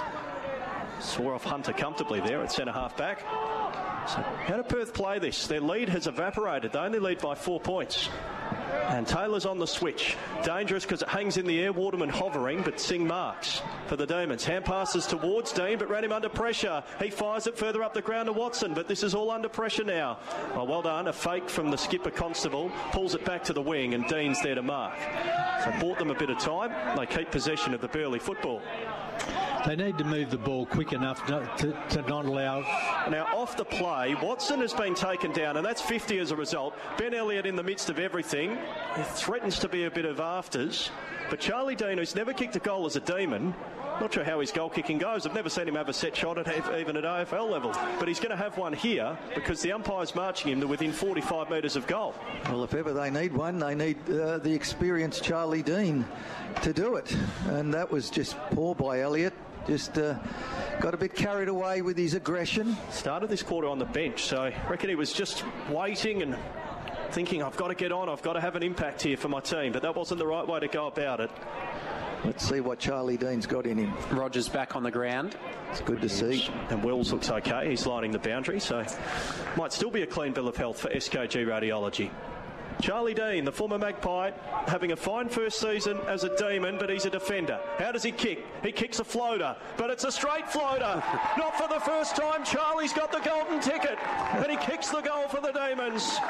Saw off Hunter comfortably there at centre half back. So how do Perth play this? Their lead has evaporated. They only lead by four points. And Taylor's on the switch. Dangerous because it hangs in the air. Waterman hovering, but Singh marks for the Demons. Hand passes towards Dean, but ran him under pressure. He fires it further up the ground to Watson, but this is all under pressure now. Oh, well done. A fake from the skipper Constable. Pulls it back to the wing, and Dean's there to mark. So bought them a bit of time. They keep possession of the Burleigh football. They need to move the ball quick enough not to, to not allow... Now, off the play, Watson has been taken down, and that's fifty as a result. Ben Elliott in the midst of everything. It threatens to be a bit of afters. But Charlie Dean, who's never kicked a goal as a Demon, not sure how his goal kicking goes. I've never seen him have a set shot at even at A F L level. But he's going to have one here because the umpire's marching him to within forty-five metres of goal. Well, if ever they need one, they need uh, the experienced Charlie Dean to do it. And that was just poor by Elliott. Just uh, got a bit carried away with his aggression. Started this quarter on the bench, so I reckon he was just waiting and thinking, I've got to get on, I've got to have an impact here for my team, but that wasn't the right way to go about it. Let's see what Charlie Dean's got in him. Rogers back on the ground. It's good to see. And Wills looks okay. He's lining the boundary, so might still be a clean bill of health for S K G Radiology. Charlie Dean, the former Magpie, having a fine first season as a Demon, but he's a defender. How does he kick? He kicks a floater, but it's a straight floater. Not for the first time. Charlie's got the golden ticket, and he kicks the goal for the Demons.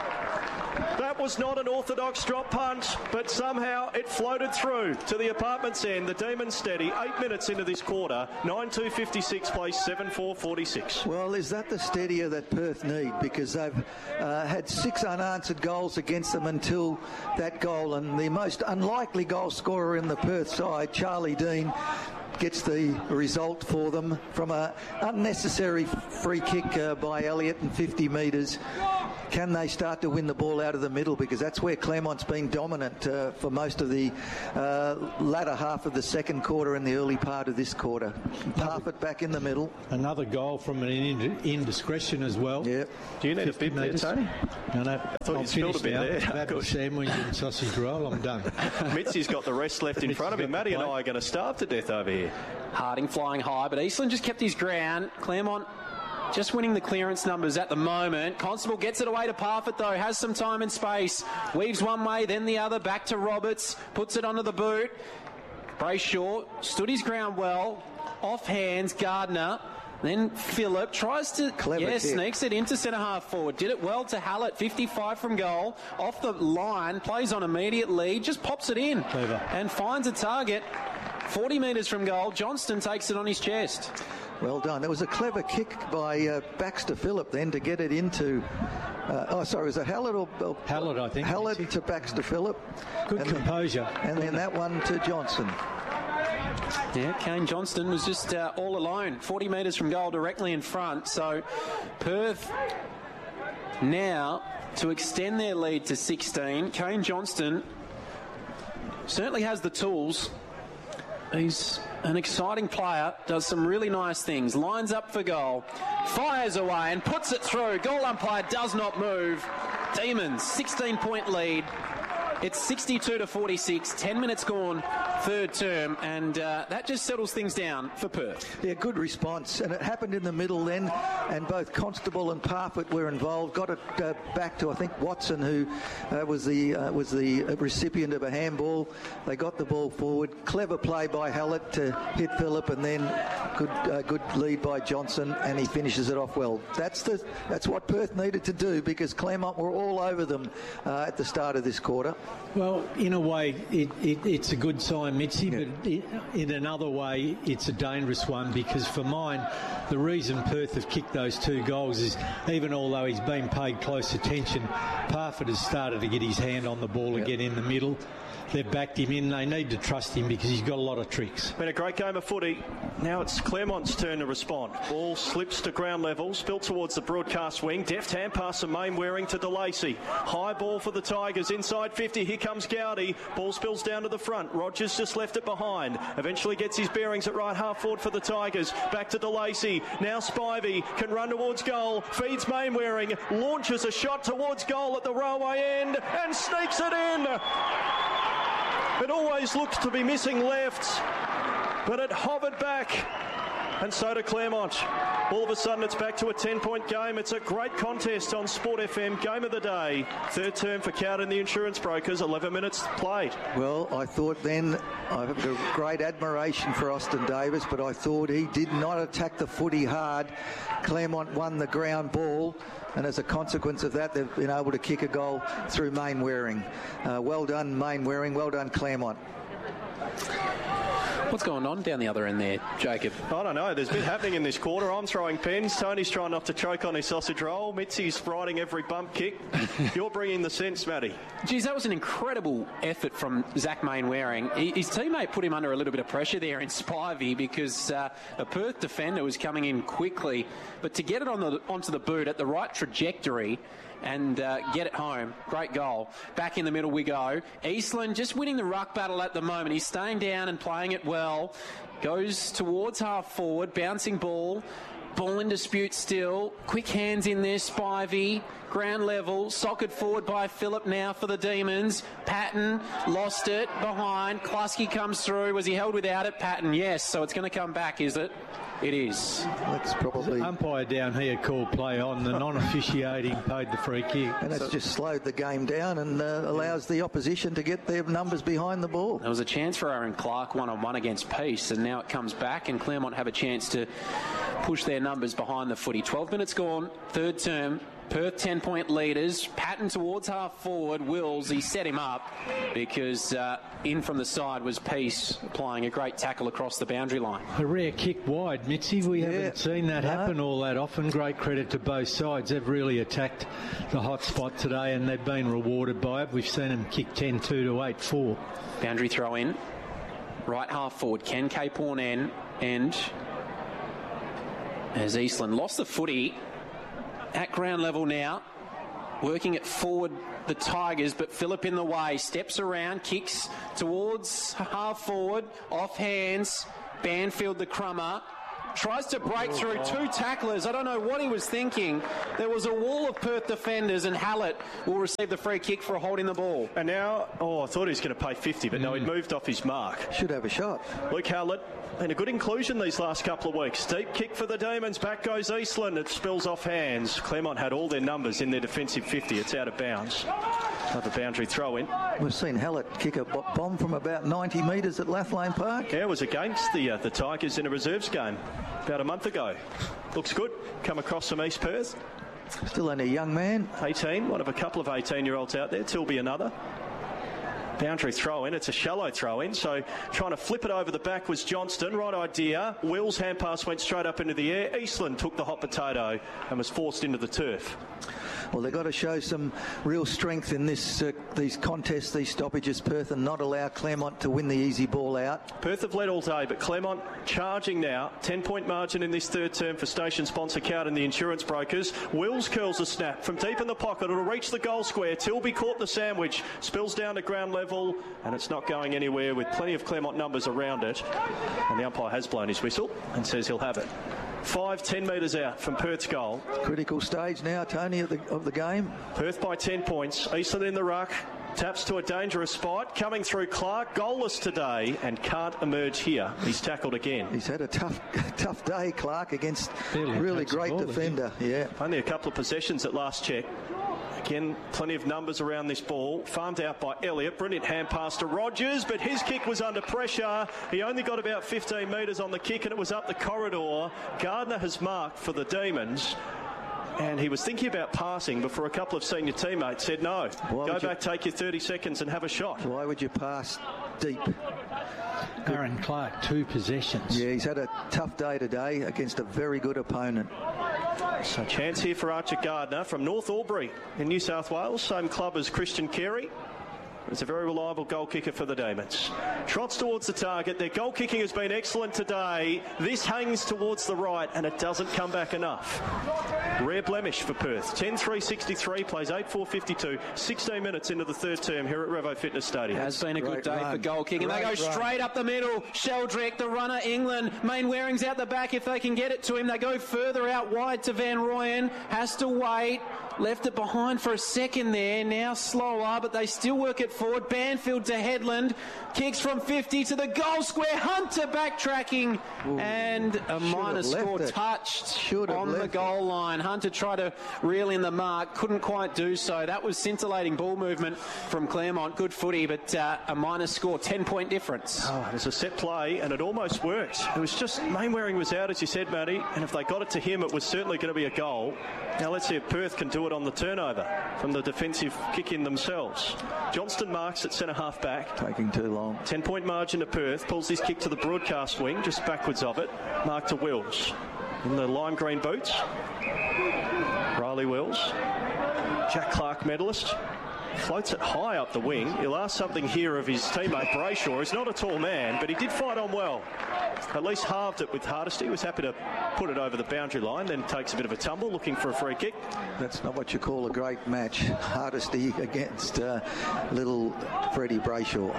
That was not an orthodox drop punt, but somehow it floated through to the apartment's end. The Demons steady. Eight minutes into this quarter. nine two fifty-six plays seven four forty-six. Well, is that the steadier that Perth need? Because they've uh, had six unanswered goals against them until that goal. And the most unlikely goal scorer in the Perth side, Charlie Dean, gets the result for them from an unnecessary free kick uh, by Elliott in fifty metres. Can they start to win the ball out of the middle? Because that's where Claremont's been dominant uh, for most of the uh, latter half of the second quarter and the early part of this quarter. Parfitt back in the middle. Another goal from an ind- indiscretion as well. Yeah. Do you need a bib there, Tony? No, no. I thought I'm you spilled a bit now. there. I've had Good. a sandwich and sausage roll. I'm done. Mitzi's got the rest left in front of him. Matty and I are going to starve to death over here. Harding flying high, but Eastland just kept his ground. Claremont just winning the clearance numbers at the moment. Constable gets it away to Parfitt, though. Has some time and space. Weaves one way, then the other. Back to Roberts. Puts it onto the boot. Brayshaw stood his ground well. Off hands, Gardner. Then Phillip tries to... Clever yeah, kick. sneaks it into centre-half forward. Did it well to Hallett. fifty-five from goal. Off the line. Plays on immediate lead. Just pops it in. Clever. And finds a target. forty metres from goal. Johnston takes it on his chest. Well done. There was a clever kick by uh, Baxter Phillip then to get it into... Uh, oh, sorry, was it Hallett or... or Hallett, I think. Hallett to Baxter Phillip. Good and composure. Then, and then that one to Johnson. Yeah, Kane Johnston was just uh, all alone. forty metres from goal, directly in front. So Perth now to extend their lead to sixteen. Kane Johnston certainly has the tools. He's an exciting player, does some really nice things, lines up for goal, fires away and puts it through. Goal umpire does not move. Demons, sixteen point lead. It's sixty-two to forty-six, ten minutes gone, third term, and uh, that just settles things down for Perth. Yeah, good response. And it happened in the middle then, and both Constable and Parfitt were involved. Got it uh, back to, I think, Watson, who uh, was the uh, was the recipient of a handball. They got the ball forward. Clever play by Hallett to hit Phillip, and then good uh, good lead by Johnson, and he finishes it off well. That's the that's what Perth needed to do, because Claremont were all over them uh, at the start of this quarter. Well, in a way, it, it, it's a good sign, Mitzi, Yeah. but it, in another way, it's a dangerous one, because for mine, the reason Perth have kicked those two goals is, even although he's been paid close attention, Parfitt has started to get his hand on the ball Yep. again in the middle. They've backed him in. They need to trust him because he's got a lot of tricks. Been a great game of footy. Now it's Claremont's turn to respond. Ball slips to ground level, spilled towards the broadcast wing. Deft hand pass from Mainwaring to DeLacy. High ball for the Tigers, inside fifty. Here comes Gowdy. Ball spills down to the front. Rogers just left it behind. Eventually gets his bearings at right half forward for the Tigers. Back to DeLacy. Now Spivey can run towards goal. Feeds Mainwaring. Launches a shot towards goal at the railway end and sneaks it in. It always looks to be missing left, but it hovered back, and so did Claremont. All of a sudden, it's back to a ten-point game. It's a great contest on Sport F M. Game of the day. Third term for Cowden, the insurance brokers. eleven minutes played. Well, I thought then, I have a great admiration for Austin Davis, but I thought he did not attack the footy hard. Claremont won the ground ball, and as a consequence of that, they've been able to kick a goal through Mainwaring. Uh, well done, Mainwaring. Well done, Claremont. What's going on down the other end there, Jacob? I don't know. There's been happening in this quarter. I'm throwing pens. Tony's trying not to choke on his sausage roll. Mitzi's riding every bump kick. You're bringing the sense, Matty. Geez, that was an incredible effort from Zach Mainwaring. He, his teammate put him under a little bit of pressure there in Spivey, because uh, a Perth defender was coming in quickly. But to get it on the onto the boot at the right trajectory and uh, get it home. Great goal. Back in the middle we go. Eastland just winning the ruck battle at the moment. He's staying down and playing it well. Goes towards half forward, bouncing ball. Ball in dispute still. Quick hands in there, Spivey. Ground level, socket forward by Phillip now for the Demons. Patton lost it behind. Klusky comes through. Was he held without it? Patton, yes. So it's going to come back, is it? It is. That's probably... The umpire down here called play on. The non-officiating paid the free kick. And that's so, just slowed the game down and uh, allows the opposition to get their numbers behind the ball. There was a chance for Aaron Clark one-on-one against Peace, and now it comes back, and Claremont have a chance to push their numbers behind the footy. twelve minutes gone, third term. Perth ten-point leaders. Patton towards half forward. Wills, he set him up because uh, in from the side was Peace applying a great tackle across the boundary line. A rare kick wide, Mitzi. We yeah. haven't seen that no. happen all that often. Great credit to both sides. They've really attacked the hot spot today and they've been rewarded by it. We've seen them kick ten two to eight four. Boundary throw in. Right half forward. Ken Caporn and as Eastland lost the footy at ground level now, working it forward the Tigers, but Phillip in the way, steps around, kicks towards half forward, off hands, Banfield the crummer, tries to break through two tacklers. I don't know what he was thinking. There was a wall of Perth defenders and Hallett will receive the free kick for holding the ball. And now, oh, I thought he was going to pay fifty, but mm. no, he'd moved off his mark. Should have a shot. Luke Hallett, and a good inclusion these last couple of weeks. Deep kick for the Demons. Back goes Eastland. It spills off hands. Claremont had all their numbers in their defensive fifty. It's out of bounds. Another boundary throw in. We've seen Hallett kick a bomb from about ninety metres at Lathlane Park. Yeah, it was against the uh, the Tigers in a reserves game about a month ago. Looks good. Come across from East Perth. Still only a young man. eighteen, one of a couple of eighteen-year-olds out there. Tilby another. Boundary throw in. It's a shallow throw in. So trying to flip it over the back was Johnston. Right idea. Will's hand pass went straight up into the air. Eastland took the hot potato and was forced into the turf. Well, they've got to show some real strength in this uh, these contests, these stoppages, Perth, and not allow Claremont to win the easy ball out. Perth have led all day, but Claremont charging now. ten-point margin in this third term for station sponsor Cowden, the insurance brokers. Wills curls a snap from deep in the pocket. It'll reach the goal square. Tilby caught the sandwich, spills down to ground level, and it's not going anywhere with plenty of Claremont numbers around it. And the umpire has blown his whistle and says he'll have it. Five, ten metres out from Perth's goal. Critical stage now, Tony, of the, of the game. Perth by ten points. Eastland in the ruck. Taps to a dangerous spot. Coming through Clark. Goalless today and can't emerge here. He's tackled again. He's had a tough tough day, Clark, against Fairly really great ball, defender. Yeah. Only a couple of possessions at last check. Again, plenty of numbers around this ball. Farmed out by Elliott. Brilliant hand pass to Rogers, but his kick was under pressure. He only got about fifteen metres on the kick and it was up the corridor. Gardner has marked for the Demons. And he was thinking about passing before a couple of senior teammates said no. Why Go back, you, take your thirty seconds and have a shot. Why would you pass deep? Aaron Clark, two possessions. Yeah, he's had a tough day today against a very good opponent. So chance here for Archer Gardner from North Albury in New South Wales. Same club as Christian Carey. It's a very reliable goal kicker for the Demons. Trots towards the target. Their goal kicking has been excellent today. This hangs towards the right and it doesn't come back enough. Rare blemish for Perth. ten three sixty-three, plays eight four fifty-two. sixteen minutes into the third term here at Revo Fitness Stadium. It has been a good day run. for goal kicking. They go Great straight run. up the middle. Sheldrick, the runner, England. Mainwaring's out the back if they can get it to him. They go further out wide to Van Rooyen. Has to wait. Left it behind for a second there. Now slower, but they still work it forward. Banfield to Headland. Kicks from fifty to the goal square. Hunter backtracking. Ooh, and a minor score it. touched Should on the goal it. line. Hunter tried to reel in the mark. Couldn't quite do so. That was scintillating ball movement from Claremont. Good footy, but uh, a minor score. ten-point difference. Oh, it was a set play, and it almost worked. It was just Mainwaring was out, as you said, Matty, and if they got it to him, it was certainly going to be a goal. Now let's see if Perth can do it on the turnover from the defensive kick-in themselves. Johnston marks at centre-half back. Taking too long. ten-point margin to Perth. Pulls this kick to the broadcast wing, just backwards of it. Mark to Wills. In the lime green boots. Riley Wills. Jack Clark medalist. Floats it high up the wing. He'll ask something here of his teammate Brayshaw. He's not a tall man, but he did fight on well. At least halved it with Hardesty. He was happy to put it over the boundary line, then takes a bit of a tumble, looking for a free kick. That's not what you call a great match. Hardesty against uh, little Freddie Brayshaw.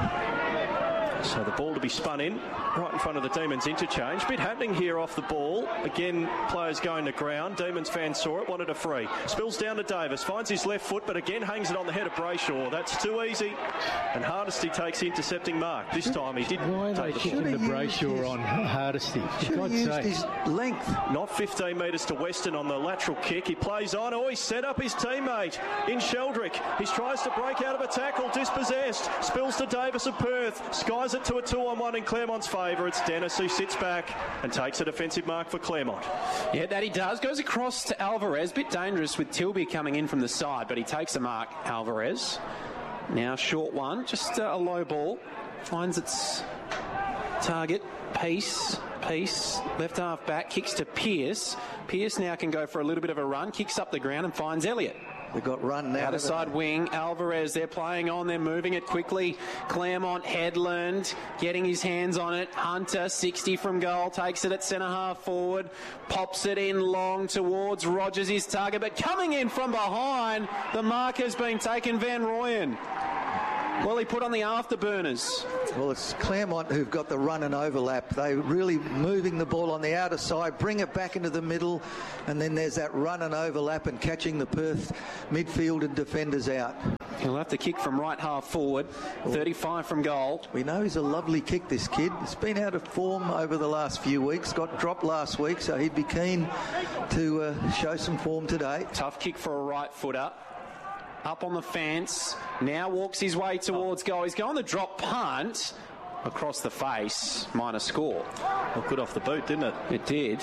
So the ball to be spun in, right in front of the Demons interchange. Bit happening here off the ball. Again, players going to ground. Demons fans saw it, wanted a free. Spills down to Davis, finds his left foot, but again hangs it on the head of Brayshaw. That's too easy. And Hardesty takes the intercepting mark. This time he did Why are they take the kicking ball. the Brayshaw on Hardesty? Should have used sake. his length. Not fifteen metres to Weston on the lateral kick. He plays on. Oh, he's set up his teammate in Sheldrick. He tries to break out of a tackle, dispossessed. Spills to Davis of Perth. Skies it to a two on one in Claremont's favour. It's Dennis who sits back and takes a defensive mark for Claremont. Yeah, that he does. Goes across to Alvarez. Bit dangerous with Tilby coming in from the side, but he takes a mark, Alvarez. Now short one, just uh, a low ball. Finds its target. Peace, Peace, left half back, kicks to Pearce. Pearce now can go for a little bit of a run, kicks up the ground and finds Elliott. They've got run now. Outer side wing, Alvarez, they're playing on, they're moving it quickly. Claremont, Headland, getting his hands on it. Hunter, sixty from goal, takes it at centre half forward, pops it in long towards Rogers, his target, but coming in from behind, the mark has been taken, Van Rooyen. Well, he put on the afterburners. Well, it's Claremont who've got the run and overlap. They're really moving the ball on the outer side, bring it back into the middle, and then there's that run and overlap and catching the Perth midfield and defenders out. He'll have to kick from right half forward, thirty-five from goal. We know he's a lovely kick, this kid. He's been out of form over the last few weeks, got dropped last week, so he'd be keen to uh, show some form today. Tough kick for a right footer. Up on the fence, now walks his way towards goal. He's going the drop punt across the face, minor score. Well, good off the boot, didn't it? It did.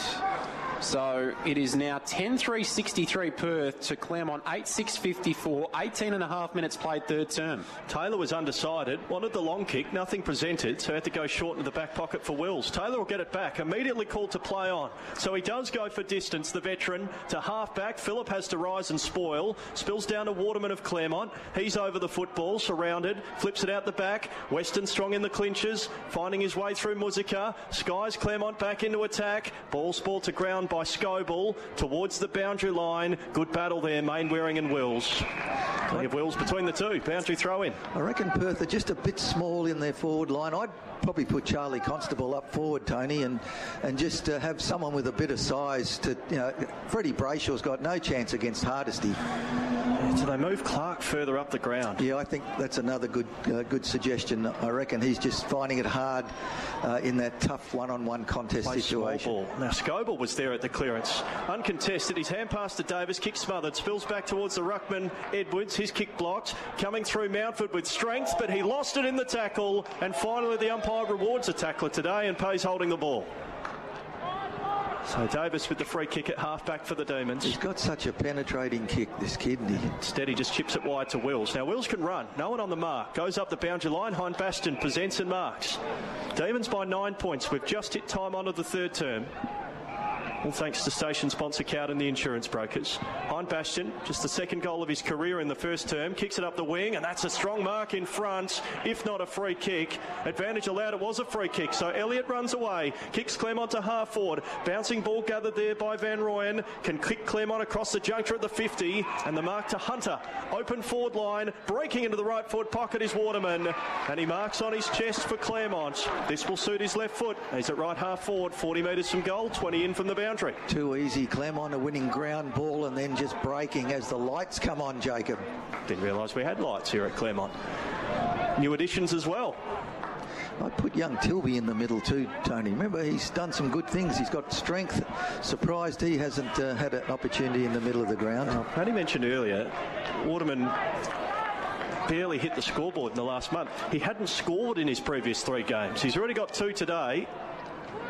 So it is now ten three sixty-three Perth to Claremont eight six fifty-four, eighteen and a half minutes played third term. Taylor was undecided, wanted the long kick, nothing presented, so had to go short into the back pocket for Wills. Taylor will get it back, immediately called to play on. So he does go for distance, the veteran, to half back. Phillip has to rise and spoil. Spills down to Waterman of Claremont. He's over the football, surrounded, flips it out the back. Weston strong in the clinches, finding his way through Muzika. Skies Claremont back into attack. Ball's ball to ground by Scoble towards the boundary line. Good battle there, Mainwaring and Wills. Plenty of Wills between the two. Boundary throw in. I reckon Perth are just a bit small in their forward line. I'd probably put Charlie Constable up forward, Tony, and and just uh, have someone with a bit of size to, you know, Freddie Brayshaw's got no chance against Hardesty. So they move Clark further up the ground. Yeah, I think that's another good uh, good suggestion. I reckon he's just finding it hard uh, in that tough one-on-one contest Play situation. Ball. Now Scoble was there at the clearance, uncontested. His hand pass to Davis, kick smothered, spills back towards the ruckman Edwards. His kick blocked, coming through Mountford with strength, but he lost it in the tackle. And finally, the umpire rewards a tackler today and pays holding the ball. So Davis with the free kick at half-back for the Demons. He's got such a penetrating kick, this kid. He... Instead, he just chips it wide to Wills. Now, Wills can run. No one on the mark. Goes up the boundary line. Hind Bastion presents and marks. Demons by nine points. We've just hit time on of the third term. All thanks to station sponsor Cowden, the insurance brokers. Hind Bastion, just the second goal of his career in the first term, kicks it up the wing, and that's a strong mark in front, if not a free kick. Advantage allowed, it was a free kick. So Elliott runs away, kicks Claremont to half forward. Bouncing ball gathered there by Van Rooyen, can kick Claremont across the juncture at the fifty, and the mark to Hunter. Open forward line, breaking into the right foot pocket is Waterman, and he marks on his chest for Claremont. This will suit his left foot. He's at right half forward, forty metres from goal, twenty in from the boundary. Too easy. Claremont are winning ground ball and then just breaking as the lights come on, Jacob. Didn't realise we had lights here at Claremont. New additions as well. I'd put young Tilby in the middle too, Tony. Remember, he's done some good things. He's got strength. Surprised he hasn't uh, had an opportunity in the middle of the ground. Uh, Paddy mentioned earlier, Waterman barely hit the scoreboard in the last month. He hadn't scored in his previous three games. He's already got two today.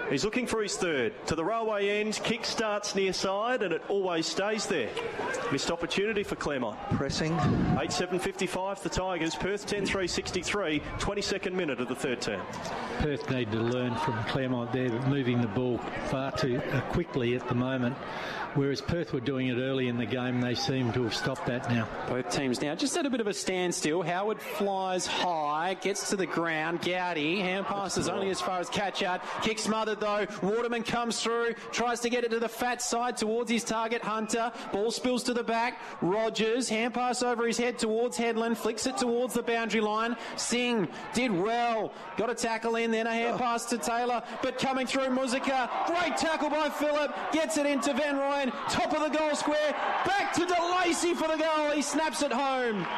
He's looking for his third. To the railway end, kick starts near side and it always stays there. Missed opportunity for Claremont. Pressing. eight seven fifty-five the Tigers. Perth ten three sixty-three. twenty-second minute of the third term. Perth need to learn from Claremont. They're moving the ball far too uh, quickly at the moment. Whereas Perth were doing it early in the game, they seem to have stopped that now. Both teams now just at a bit of a standstill. Howard flies high, gets to the ground. Gowdy, hand passes only as far as catch out. Kick smothered though. Waterman comes through, tries to get it to the fat side towards his target, Hunter. Ball spills to the back. Rogers, hand pass over his head towards Headland, flicks it towards the boundary line. Singh did well. Got a tackle in, then a hand pass to Taylor, but coming through Muzika. Great tackle by Phillip. Gets it into Van Ryan. Top of the goal square. Back to DeLacy for the goal. He snaps it home.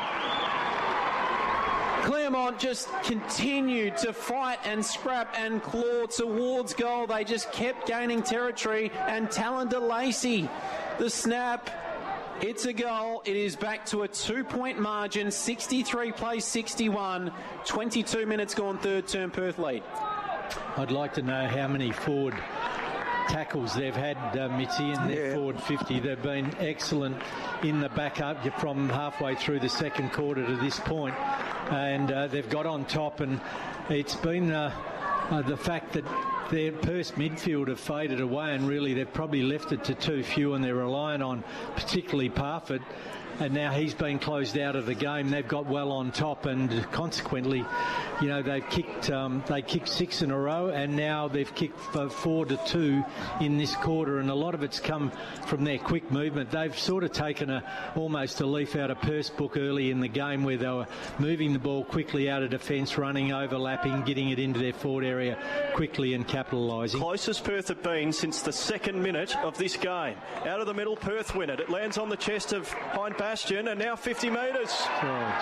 Claremont just continued to fight and scrap and claw towards goal. They just kept gaining territory. And Talon DeLacy, the snap. It's a goal. It is back to a two-point margin. sixty-three plays sixty-one. twenty-two minutes gone, third term, Perth lead. I'd like to know how many forward tackles they've had, uh, Mitzi, in their Yeah. forward fifty. They've been excellent in the backup from halfway through the second quarter to this point. And uh, they've got on top, and it's been uh, uh, the fact that their Perth midfield have faded away, and really they've probably left it to too few, and they're relying on particularly Parfitt. And now he's been closed out of the game. They've got well on top, and consequently, you know, they've kicked um, they kicked six in a row, and now they've kicked four to two in this quarter. And a lot of it's come from their quick movement. They've sort of taken a almost a leaf out of Perth's book early in the game, where they were moving the ball quickly out of defence, running, overlapping, getting it into their forward area quickly and capitalising. Closest Perth have been since the second minute of this game. Out of the middle, Perth win it. It lands on the chest of Hind Bastion, and now fifty metres. Oh,